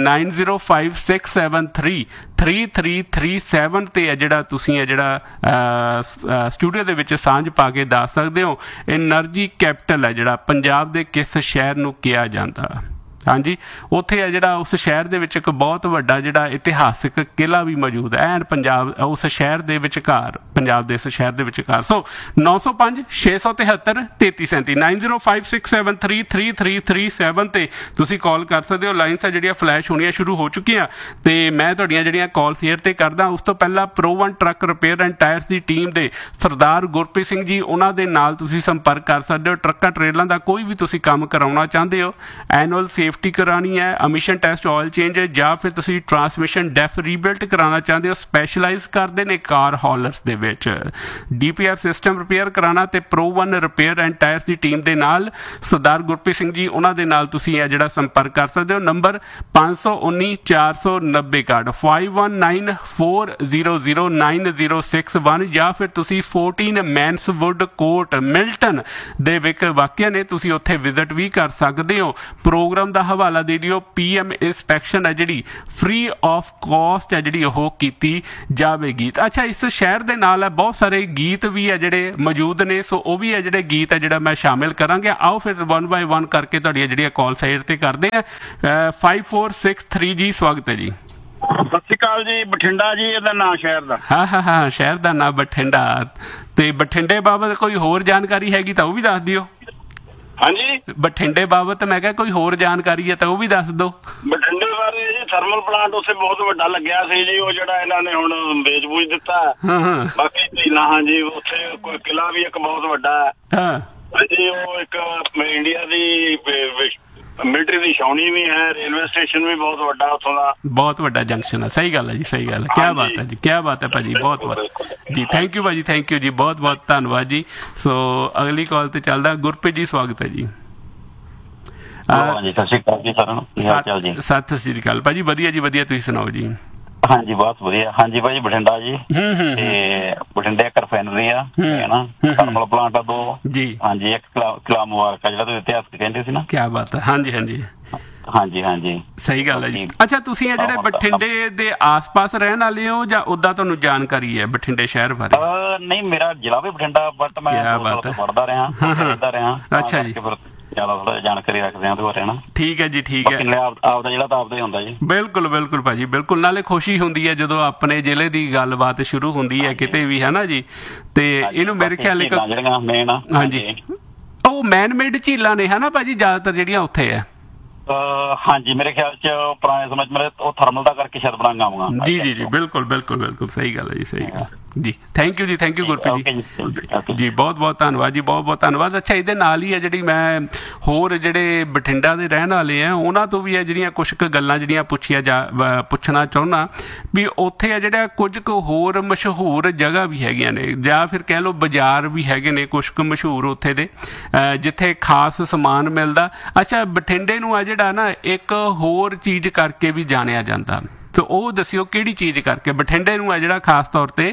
905673 3337 ਤੇ ਹੈ ਜਿਹੜਾ ਤੁਸੀਂ ਹੈ ਜਿਹੜਾ ਸਟੂਡੀਓ ਦੇ ਵਿੱਚ ਸਾਂਝ ਪਾ ਕੇ ਦੱਸ ਸਕਦੇ ਹੋ ਐਨਰਜੀ ਕੈਪੀਟਲ ਹੈ ਜਿਹੜਾ ਪੰਜਾਬ ਦੇ ਕਿਸ ਸ਼ਹਿਰ ਨੂੰ ਕਿਹਾ ਜਾਂਦਾ। ਹਾਂਜੀ, ਉੱਥੇ ਆ ਜਿਹੜਾ ਉਸ ਸ਼ਹਿਰ ਦੇ ਵਿੱਚ ਇੱਕ ਬਹੁਤ ਵੱਡਾ ਜਿਹੜਾ ਇਤਿਹਾਸਿਕ ਕਿਲ੍ਹਾ ਵੀ ਮੌਜੂਦ ਹੈ ਐਂਡ ਪੰਜਾਬ ਉਸ ਸ਼ਹਿਰ ਦੇ ਵਿਚਕਾਰ, ਪੰਜਾਬ ਦੇ ਇਸ ਸ਼ਹਿਰ ਦੇ ਵਿਚਕਾਰ। ਸੋ 905 673 3337 905673 3337 ਤੇ ਤੁਸੀਂ ਕਾਲ ਕਰ ਸਕਦੇ ਹੋ। ਲਾਈਨਸ ਆ ਜਿਹੜੀਆਂ ਫਲੈਸ਼ ਹੋਣੀਆਂ ਸ਼ੁਰੂ ਹੋ ਚੁੱਕੀਆਂ ਤੇ ਮੈਂ ਤੁਹਾਡੀਆਂ ਜਿਹੜੀਆਂ ਕਾਲ ਸ਼ੇਅਰ ਤੇ ਕਰਦਾ। ਉਸ ਤੋਂ ਪਹਿਲਾਂ ਪ੍ਰੋ1 truck repair and tyres the team ਦੇ ਸਰਦਾਰ ਗੁਰਪ੍ਰੀਤ ਸਿੰਘ ਜੀ, ਉਹਨਾਂ ਦੇ ਨਾਲ ਤੁਸੀਂ ਸੰਪਰਕ ਕਰ ਸਕਦੇ ਹੋ। ਟਰੱਕਾਂ ਟਰੇਲਾਂ ਦਾ ਕੋਈ ਵੀ ਤੁਸੀਂ ਕੰਮ ਕਰਾਉਣਾ ਚਾਹੁੰਦੇ ਹੋ, ਐਨੂਅਲ ਸੇਫਟੀ ਕਰਾਉਣੀ ਹੈ, ਅਮਿਸ਼ਨ ਟੈਸਟ, ਆਇਲ ਚੇਂਜ, ਜਾਂ ਫਿਰ ਤੁਸੀਂ ਟਰਾਂਸਮਿਸ਼ਨ ਡੈਫ ਰੀਬਿਲਟ ਕਰਾਉਣਾ ਚਾਹੁੰਦੇ ਹੋ, ਸਪੈਸ਼ਲਾਈਜ਼ ਕਰਦੇ ਨੇ ਕਾਰ ਹੌਲਰਸ ਦੇ ਵਿੱਚ। DPF ਸਿਸਟਮ ਰਿਪੇਅਰ ਕਰਾਉਣਾ ਤੇ ਪ੍ਰੋ1 repair and tyres the team ਦੇ ਨਾਲ ਸਰਦਾਰ ਗੁਰਪ੍ਰੀਤ ਸਿੰਘ ਜੀ ਉਹਨਾਂ ਦੇ ਨਾਲ ਤੁਸੀਂ ਇਹ ਜਿਹੜਾ ਸੰਪਰਕ ਕਰ ਸਕਦੇ ਹੋ। ਨੰਬਰ 519 490 ਕਾਰਡ 5194009061 ਜਾਂ ਫਿਰ ਤੁਸੀਂ 14 ਮੈਨਸਵੁੱਡ ਕੋਰਟ ਮਿਲਟਨ ਦੇ ਵਿੱਚ ਵਾਕਿਆ ਨੇ, ਤੁਸੀਂ ਉੱਥੇ ਵਿਜ਼ਿਟ ਵੀ ਕਰ ਸਕਦੇ ਹੋ। ਪ੍ਰੋਗਰਾਮ ਦਾ ਹਵਾਲਾ ਦੇ ਦਿਓ। PM ਇੰਸਪੈਕਸ਼ਨ ਹੈ ਜਿਹੜੀ ਫ੍ਰੀ ਆਫ ਕਾਸਟ ਹੈ ਜਿਹੜੀ ਉਹ ਕੀਤੀ ਜਾਵੇਗੀ। ਅੱਛਾ, ਇਸ ਸ਼ਹਿਰ ਦੇ ਨਾਲ ਬਹੁਤ ਸਾਰੇ ਗੀਤ ਵੀ ਹੈ ਜਿਹੜੇ ਮੌਜੂਦ ਨੇ। ਸੋ ਉਹ ਵੀ ਹੈ ਜਿਹੜੇ ਗੀਤ ਹੈ ਜਿਹੜਾ ਮੈਂ ਸ਼ਾਮਿਲ ਕਰਾਂਗੇ। ਆਓ ਫਿਰ 1 by 1 ਕਰਕੇ ਤੁਹਾਡੀਆਂ ਜਿਹੜੀਆਂ ਕਾਲ ਸਾਈਡ ਤੇ ਕਰਦੇ ਆ। 5463 ਜੀ, ਸਵਾਗਤ ਹੈ ਜੀ। ਸਤਿ ਸ਼੍ਰੀ ਅਕਾਲ ਜੀ। ਬਠਿੰਡਾ ਜੀ ਇਹਦਾ ਨਾਂ ਸ਼ਹਿਰ ਦਾ। ਹਾਂ, ਸ਼ਹਿਰ ਦਾ ਨਾਂ ਬਠਿੰਡਾ। ਤੇ ਬਠਿੰਡੇ ਬਾਬਤ ਕੋਈ ਹੋਰ ਜਾਣਕਾਰੀ ਹੈਗੀ ਤਾਂ ਉਹ ਵੀ ਦੱਸ ਦਿਓ। ਹਾਂਜੀ, ਬਠਿੰਡੇ ਬਾਬਤ ਮੈਂ ਕਿਹਾ ਕੋਈ ਹੋਰ ਜਾਣਕਾਰੀ ਹੈ ਤਾਂ ਉਹ ਵੀ ਦੱਸ ਦਿਓ। ਬਠਿੰਡੇ ਬਾਰੇ ਜੀ ਥਰਮਲ ਪਲਾਂਟ ਉੱਥੇ ਬਹੁਤ ਵੱਡਾ ਲੱਗਿਆ ਸੀ ਜੀ, ਉਹ ਜਿਹੜਾ ਇਹਨਾਂ ਨੇ ਹੁਣ ਵੇਚ ਬੂਝ ਦਿੱਤਾ। ਬਾਕੀ ਝੀਲਾਂ, ਹਾਂਜੀ, ਉੱਥੇ ਕੋਈ ਕਿਲ੍ਹਾ ਵੀ ਇੱਕ ਬਹੁਤ ਵੱਡਾ ਹੈ ਜੀ। ਉਹ ਇੱਕ ਇੰਡੀਆ ਦੀ ਮਿਲਟਰੀ ਦੀ ਛਾਉਣੀ ਵੀ ਹੈ। ਰੇਲਵੇ ਸਟੇਸ਼ਨ ਵੀ ਬਹੁਤ ਵੱਡਾ ਉੱਥੋਂ ਦਾ, ਬਹੁਤ ਵੱਡਾ ਜੰਕਸ਼ਨ ਹੈ। ਸਹੀ ਗੱਲ ਹੈ ਜੀ, ਸਹੀ ਗੱਲ ਹੈ। ਕਿਆ ਬਾਤ ਹੈ ਜੀ, ਕਿਆ ਬਾਤ ਹੈ ਭਾਜੀ, ਬਹੁਤ ਬਹੁਤ ਜੀ, ਥੈਂਕ ਯੂ ਭਾਜੀ, ਥੈਂਕ ਯੂ ਜੀ, ਬਹੁਤ ਬਹੁਤ ਧੰਨਵਾਦ ਜੀ। ਸੋ ਅਗਲੀ ਕਾਲ ਤੇ ਚੱਲਦਾ। ਗੁਰਪ੍ਰੀਤ ਜੀ, ਸਵਾਗਤ ਹੈ ਜੀ। ਸਤਿ ਸ਼੍ਰੀ ਅਕਾਲ ਜੀ ਸਾਰਿਆਂ ਨੂੰ। ਕੀ ਹਾਲ ਚਾਲ ਜੀ? ਸਤਿ ਸ਼੍ਰੀ ਅਕਾਲ ਭਾਜੀ, ਵਧੀਆ ਜੀ, ਵਧੀਆ। ਤੁਸੀਂ ਸੁਣਾਓ ਜੀ? ਹਾਂਜੀ ਬਹੁਤ ਵਧੀਆ। ਹਾਂਜੀ ਭਾਜੀ ਬਠਿੰਡਾ ਜੀ, ਤੇ ਬਠਿੰਡੇ ਇੱਕ ਰਿਫਾਈਨਰੀ ਆ ਨਾ, ਥਰਮਲ ਪਲਾਂਟ ਆ 2 ਜੀ। ਹਾਂਜੀ ਇੱਕ ਕਿਲਾ ਮੁਬਾਰਕ ਜਿਹੜਾ ਤੁਸੀਂ ਇਤਿਹਾਸਕ ਕਹਿੰਦੇ ਸੀ ਨਾ। ਕੀ ਬਾਤ ਹੈ। ਹਾਂਜੀ ਹਾਂਜੀ ਹਾਂਜੀ ਹਾਂਜੀ ਸਹੀ ਗੱਲ ਹੈ ਜੀ। ਅੱਛਾ ਤੁਸੀਂ ਇਹ ਜਿਹੜੇ ਬਠਿੰਡੇ ਦੇ ਆਸ-ਪਾਸ ਰਹਿਣ ਵਾਲੇ ਹੋ ਜਾਂ ਉਦਾਂ ਤੁਹਾਨੂੰ ਜਾਣਕਾਰੀ ਹੈ ਬਠਿੰਡੇ ਸ਼ਹਿਰ ਬਾਰੇ? ਨਹੀਂ ਮੇਰਾ ਜ਼ਿਲ੍ਹਾ ਵੀ ਬਠਿੰਡਾ, ਬਟ ਮੈਂ ਪੜ੍ਹਦਾ ਰਿਹਾ, ਰਹਿੰਦਾ ਰਿਹਾ। ਅੱਛਾ ਜੀ, ਜ਼ਿਆਦਾ ਥੋੜਾ ਜਾਣਕਾਰੀ ਰੱਖਦੇ ਹਾਂ ਉਹਦੇ ਬਾਰੇ ਨਾ। ਠੀਕ ਹੈ ਜੀ, ਠੀਕ ਹੈ। ਆਪਦਾ ਜਿਹੜਾ ਤਾਂ ਆਪਦਾ ਹੀ ਹੁੰਦਾ ਜੀ। ਬਿਲਕੁਲ ਬਿਲਕੁਲ ਭਾਜੀ, ਬਿਲਕੁਲ। ਨਾਲੇ ਖੁਸ਼ੀ ਹੁੰਦੀ ਹੈ ਜਦੋਂ ਆਪਣੇ ਜ਼ਿਲ੍ਹੇ ਦੀ ਗੱਲਬਾਤ ਸ਼ੁਰੂ ਹੁੰਦੀ ਹੈ ਕਿਤੇ ਵੀ, ਹੈ ਨਾ ਜੀ। ਤੇ ਇਹਨੂੰ ਮੇਰੇ ਖਿਆਲ ਇੱਕ ਹਾਂਜੀ ਉਹ ਮੈਨ ਮੇਡ ਝੀਲਾਂ ਨੇ, ਹੈ ਨਾ ਭਾਜੀ, ਜ਼ਿਆਦਾਤਰ ਜਿਹੜੀਆਂ ਉੱਥੇ ਹੈ। ਹਾਂਜੀ ਮੇਰੇ ਖਿਆਲ ਚ ਪੁਰਾਣੇ ਸਮੇਂ ਚ ਮੇਰੇ ਉਹ ਥਰਮਲ ਦਾ ਕਰਕੇ ਸ਼ਾਇਦ ਬਣਾਂਗਾ ਆਵਾਂਗਾ। ਜੀ ਜੀ ਜੀ ਬਿਲਕੁਲ ਬਿਲਕੁਲ ਬਿਲਕੁਲ ਸਹੀ ਗੱਲ ਹੈ ਜੀ, ਸਹੀ ਗੱਲ ਜੀ। ਥੈਂਕ ਯੂ ਜੀ, ਥੈਂਕ ਯੂ ਗੁਰਪ੍ਰੀਤ ਜੀ, ਜੀ ਬਹੁਤ ਬਹੁਤ ਧੰਨਵਾਦ ਜੀ, ਬਹੁਤ ਬਹੁਤ ਧੰਨਵਾਦ। ਅੱਛਾ ਇਹਦੇ ਨਾਲ ਹੀ ਹੈ ਜਿਹੜੀ ਮੈਂ ਹੋਰ ਜਿਹੜੇ ਬਠਿੰਡਾ ਦੇ ਰਹਿਣ ਵਾਲੇ ਆ ਉਹਨਾਂ ਤੋਂ ਵੀ ਹੈ ਜਿਹੜੀਆਂ ਕੁਛ ਕੁ ਗੱਲਾਂ ਜਿਹੜੀਆਂ ਪੁੱਛਣਾ ਚਾਹੁੰਦਾ ਵੀ ਉੱਥੇ ਆ ਜਿਹੜਾ ਕੁਝ ਕੁ ਹੋਰ ਮਸ਼ਹੂਰ ਜਗ੍ਹਾ ਵੀ ਹੈਗੀਆਂ ਨੇ, ਜਾਂ ਫਿਰ ਕਹਿ ਲਓ ਬਾਜ਼ਾਰ ਵੀ ਹੈਗੇ ਨੇ ਕੁਛ ਕੁ ਮਸ਼ਹੂਰ ਉੱਥੇ ਦੇ ਜਿੱਥੇ ਖਾਸ ਸਮਾਨ ਮਿਲਦਾ। ਅੱਛਾ ਬਠਿੰਡੇ ਨੂੰ ਆ ਜਿਹੜਾ ਨਾ ਇੱਕ ਹੋਰ ਚੀਜ਼ ਕਰਕੇ ਵੀ ਜਾਣਿਆ ਜਾਂਦਾ, ਤੇ ਉਹ ਦੱਸਿਓ ਕਿਹੜੀ ਚੀਜ਼ ਕਰਕੇ ਬਠਿੰਡੇ ਨੂੰ ਆ ਜਿਹੜਾ ਖਾਸ ਤੌਰ ਤੇ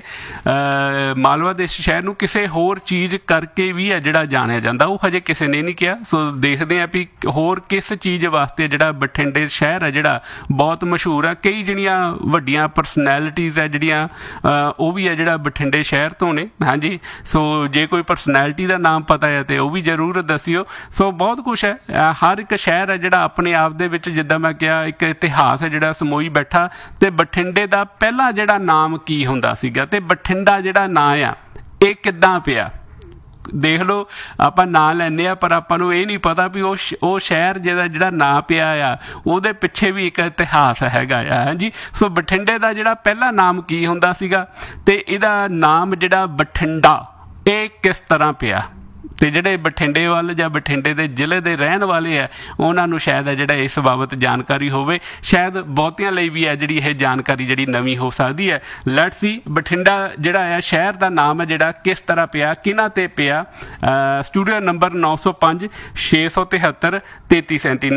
ਮਾਲਵਾ ਦੇ ਸ਼ਹਿਰ ਨੂੰ ਕਿਸੇ ਹੋਰ ਚੀਜ਼ ਕਰਕੇ ਵੀ ਆ ਜਿਹੜਾ ਜਾਣਿਆ ਜਾਂਦਾ, ਉਹ ਹਜੇ ਕਿਸੇ ਨੇ ਨਹੀਂ ਕਿਹਾ। ਸੋ ਦੇਖਦੇ ਆ ਵੀ ਹੋਰ ਕਿਸ ਚੀਜ਼ ਵਾਸਤੇ ਜਿਹੜਾ ਬਠਿੰਡੇ ਸ਼ਹਿਰ ਹੈ ਜਿਹੜਾ ਬਹੁਤ ਮਸ਼ਹੂਰ ਆ। ਕਈ ਜਿਹੜੀਆਂ ਵੱਡੀਆਂ ਪਰਸਨੈਲਿਟੀਜ਼ ਹੈ ਜਿਹੜੀਆਂ ਉਹ ਵੀ ਆ ਜਿਹੜਾ ਬਠਿੰਡੇ ਸ਼ਹਿਰ ਤੋਂ ਨੇ। ਹਾਂਜੀ ਸੋ ਜੇ ਕੋਈ ਪਰਸਨੈਲਿਟੀ ਦਾ ਨਾਮ ਪਤਾ ਹੈ ਤੇ ਉਹ ਵੀ ਜ਼ਰੂਰ ਦੱਸਿਓ। ਸੋ ਬਹੁਤ ਕੁਛ ਹੈ, ਹਰ ਇੱਕ ਸ਼ਹਿਰ ਹੈ ਜਿਹੜਾ ਆਪਣੇ ਆਪ ਦੇ ਵਿੱਚ, ਜਿੱਦਾਂ ਮੈਂ ਕਿਹਾ, ਇੱਕ ਇਤਿਹਾਸ ਹੈ ਜਿਹੜਾ ਸਮੋਈ ਬੈਠਾ। ਤੇ ਬਠਿੰਡੇ ਦਾ ਪਹਿਲਾਂ ਜਿਹੜਾ ਨਾਮ ਕੀ ਹੁੰਦਾ ਸੀਗਾ ਤੇ ਬਠਿੰਡਾ ਜਿਹੜਾ ਨਾਂ ਆ ਇਹ ਕਿੱਦਾਂ ਪਿਆ, ਦੇਖ ਲਓ। ਆਪਾਂ ਨਾਂ ਲੈਂਦੇ ਆ ਪਰ ਆਪਾਂ ਨੂੰ ਇਹ ਨਹੀਂ ਪਤਾ ਵੀ ਉਹ ਸ਼ਹਿਰ ਜਿਹੜਾ ਨਾਂ ਪਿਆ ਆ ਉਹਦੇ ਪਿੱਛੇ ਵੀ ਇੱਕ ਇਤਿਹਾਸ ਹੈਗਾ ਆ। ਹਾਂਜੀ ਸੋ ਬਠਿੰਡੇ ਦਾ ਜਿਹੜਾ ਪਹਿਲਾ ਨਾਮ ਕੀ ਹੁੰਦਾ ਸੀਗਾ ਤੇ ਇਹਦਾ ਨਾਮ ਜਿਹੜਾ ਬਠਿੰਡਾ ਇਹ ਕਿਸ ਤਰ੍ਹਾਂ ਪਿਆ, ਤੇ ਜਿਹੜੇ ਬਠਿੰਡੇ ਵੱਲ ਜਾਂ ਬਠਿੰਡੇ ਦੇ ਜ਼ਿਲ੍ਹੇ ਦੇ ਰਹਿਣ ਵਾਲੇ ਆ ਉਹਨਾਂ ਨੂੰ ਸ਼ਾਇਦ ਹੈ ਜਿਹੜਾ ਇਸ ਬਾਬਤ ਜਾਣਕਾਰੀ ਹੋਵੇ। ਸ਼ਾਇਦ ਬਹੁਤਿਆਂ ਲਈ ਵੀ ਹੈ ਜਿਹੜੀ ਇਹ ਜਾਣਕਾਰੀ ਜਿਹੜੀ ਨਵੀਂ ਹੋ ਸਕਦੀ ਹੈ। ਲੈਟਸ ਸੀ ਬਠਿੰਡਾ ਜਿਹੜਾ ਆ ਸ਼ਹਿਰ ਦਾ ਨਾਮ ਹੈ ਜਿਹੜਾ ਕਿਸ ਤਰ੍ਹਾਂ ਪਿਆ, ਕਿਹਨਾਂ ਤੇ ਪਿਆ। ਸਟੂਡੀਓ ਨੰਬਰ 905 673 3337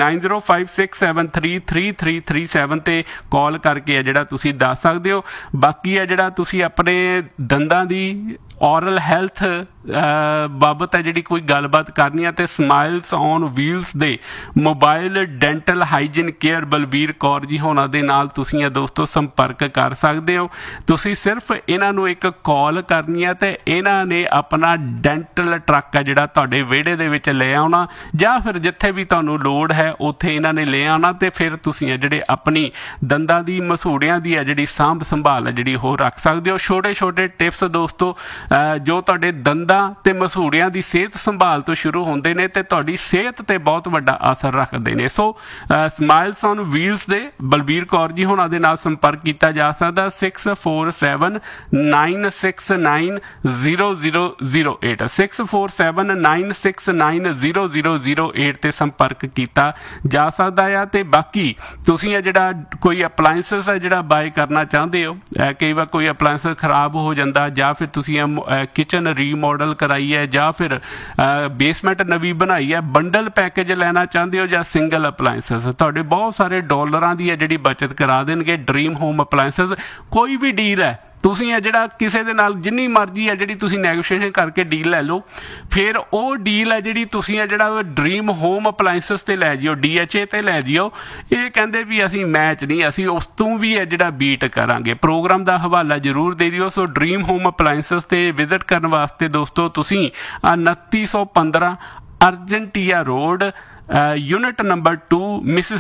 9056733337 ਤੇ ਕਾਲ ਕਰਕੇ ਹੈ ਜਿਹੜਾ ਤੁਸੀਂ ਦੱਸ ਸਕਦੇ ਹੋ। ਬਾਕੀ ਹੈ ਜਿਹੜਾ ਤੁਸੀਂ ਆਪਣੇ ਦੰਦਾਂ ਦੀ ਔਰਲ ਹੈਲਥ ਬਾਬਤ ਹੈ ਜਿਹੜੀ ਕੋਈ ਗੱਲਬਾਤ ਕਰਨੀ ਹੈ ਤੇ ਸਮਾਈਲਸ ਔਨ ਵੀਲਸ ਦੇ mobile dental hygiene care Balbir Kaur ji ਹੋਣਾ ਦੇ ਨਾਲ ਤੁਸੀਂ ਇਹ ਦੋਸਤੋ ਸੰਪਰਕ ਕਰ ਸਕਦੇ ਹੋ। ਤੁਸੀਂ ਸਿਰਫ ਇਹਨਾਂ ਨੂੰ ਇੱਕ ਕਾਲ ਕਰਨੀ ਹੈ ਤੇ ਇਹਨਾਂ ਨੇ ਆਪਣਾ ਡੈਂਟਲ ਟਰੱਕ ਹੈ ਜਿਹੜਾ ਤੁਹਾਡੇ ਵਿਹੜੇ ਦੇ ਵਿੱਚ ਲੈ ਆਉਣਾ, ਜਾਂ ਫਿਰ ਜਿੱਥੇ ਵੀ ਤੁਹਾਨੂੰ ਲੋੜ ਹੈ ਉੱਥੇ ਇਹਨਾਂ ਨੇ ਲੈ ਆਉਣਾ ਤੇ ਫਿਰ ਤੁਸੀਂ ਹੈ ਜਿਹੜੇ ਆਪਣੀ ਦੰਦਾਂ ਦੀ ਮਸੂੜਿਆਂ ਦੀ ਹੈ ਜਿਹੜੀ ਸਾਂਭ ਸੰਭਾਲ ਹੈ ਜਿਹੜੀ ਉਹ ਰੱਖ ਸਕਦੇ ਹੋ। ਛੋਟੇ ਛੋਟੇ ਟਿਪਸ ਦੋਸਤੋ ਜੋ ਤੁਹਾਡੇ ਦੰਦਾਂ ਤੇ ਮਸੂੜਿਆਂ ਦੀ ਸਿਹਤ ਸੰਭਾਲ ਤੋਂ ਸ਼ੁਰੂ ਹੁੰਦੇ ਨੇ ਤੇ ਤੁਹਾਡੀ ਸਿਹਤ ਤੇ ਬਹੁਤ ਵੱਡਾ ਅਸਰ ਰੱਖਦੇ ਨੇ। ਸੋ ਸਮਾਈਲਸ ਔਨ ਵੀਲਸ ਦੇ ਬਲਬੀਰ ਕੌਰ ਜੀ ਹੋਣਾ ਦੇ ਨਾਲ ਸੰਪਰਕ ਕੀਤਾ ਜਾ ਸਕਦਾ 6479690008 6479690008 ਤੇ ਸੰਪਰਕ ਕੀਤਾ ਜਾ ਸਕਦਾ ਆ। ਤੇ ਬਾਕੀ ਤੁਸੀਂ ਇਹ ਜਿਹੜਾ ਕੋਈ ਅਪਲਾਇੰਸਸ ਹੈ ਜਿਹੜਾ ਬਾਏ ਕਰਨਾ ਚਾਹੁੰਦੇ ਹੋ, ਕਈ ਵਾਰ ਕੋਈ ਅਪਲਾਇੰਸ ਖਰਾਬ ਹੋ ਜਾਂਦਾ ਜਾਂ ਫਿਰ ਤੁਸੀਂ ਕਿਚਨ ਰੀਮੋਡਲ ਕਰਾਈ ਹੈ ਜਾਂ ਫਿਰ ਬੇਸਮੈਂਟ ਨਵੀਂ ਬਣਾਈ ਹੈ, ਬੰਡਲ ਪੈਕੇਜ ਲੈਣਾ ਚਾਹੁੰਦੇ ਹੋ ਜਾਂ ਸਿੰਗਲ ਅਪਲਾਇੰਸਸ, ਤੁਹਾਡੇ ਬਹੁਤ ਸਾਰੇ ਡਾਲਰਾਂ ਦੀ ਹੈ ਜਿਹੜੀ ਬਚਤ ਕਰਾ ਦੇਣਗੇ ਡ੍ਰੀਮ ਹੋਮ ਅਪਲਾਇੰਸਸ। ਕੋਈ ਵੀ ਡੀਲ ਹੈ ਤੁਸੀਂ ਹੈ ਜਿਹੜਾ ਕਿਸੇ ਦੇ ਨਾਲ ਜਿੰਨੀ ਮਰਜ਼ੀ ਹੈ ਜਿਹੜੀ ਤੁਸੀਂ ਨੈਗੋਸ਼ੀਏਸ਼ਨ ਕਰਕੇ ਡੀਲ ਲੈ ਲਓ, ਫਿਰ ਉਹ ਡੀਲ ਹੈ ਜਿਹੜੀ ਤੁਸੀਂ ਹੈ ਜਿਹੜਾ ਡ੍ਰੀਮ ਹੋਮ ਅਪਲਾਇੰਸਸ ਤੇ ਲੈ ਜਿਓ, DHA ਤੇ ਲੈ ਜਿਓ। ਇਹ ਕਹਿੰਦੇ ਵੀ ਅਸੀਂ ਮੈਚ ਨਹੀਂ, ਅਸੀਂ ਉਸ ਤੋਂ ਵੀ ਹੈ ਜਿਹੜਾ ਬੀਟ ਕਰਾਂਗੇ। ਪ੍ਰੋਗਰਾਮ ਦਾ ਹਵਾਲਾ ਜ਼ਰੂਰ ਦੇ ਦਿਓ। ਸੋ ਡ੍ਰੀਮ ਹੋਮ ਅਪਲਾਇੰਸਸ ਤੇ ਵਿਜ਼ਿਟ ਕਰਨ ਵਾਸਤੇ ਦੋਸਤੋ ਤੁਸੀਂ 2915 ਅਰਜੈਂਟੀਆ ਰੋਡ ਯੂਨਿਟ ਨੰਬਰ 2 ਮਿਸਿਸ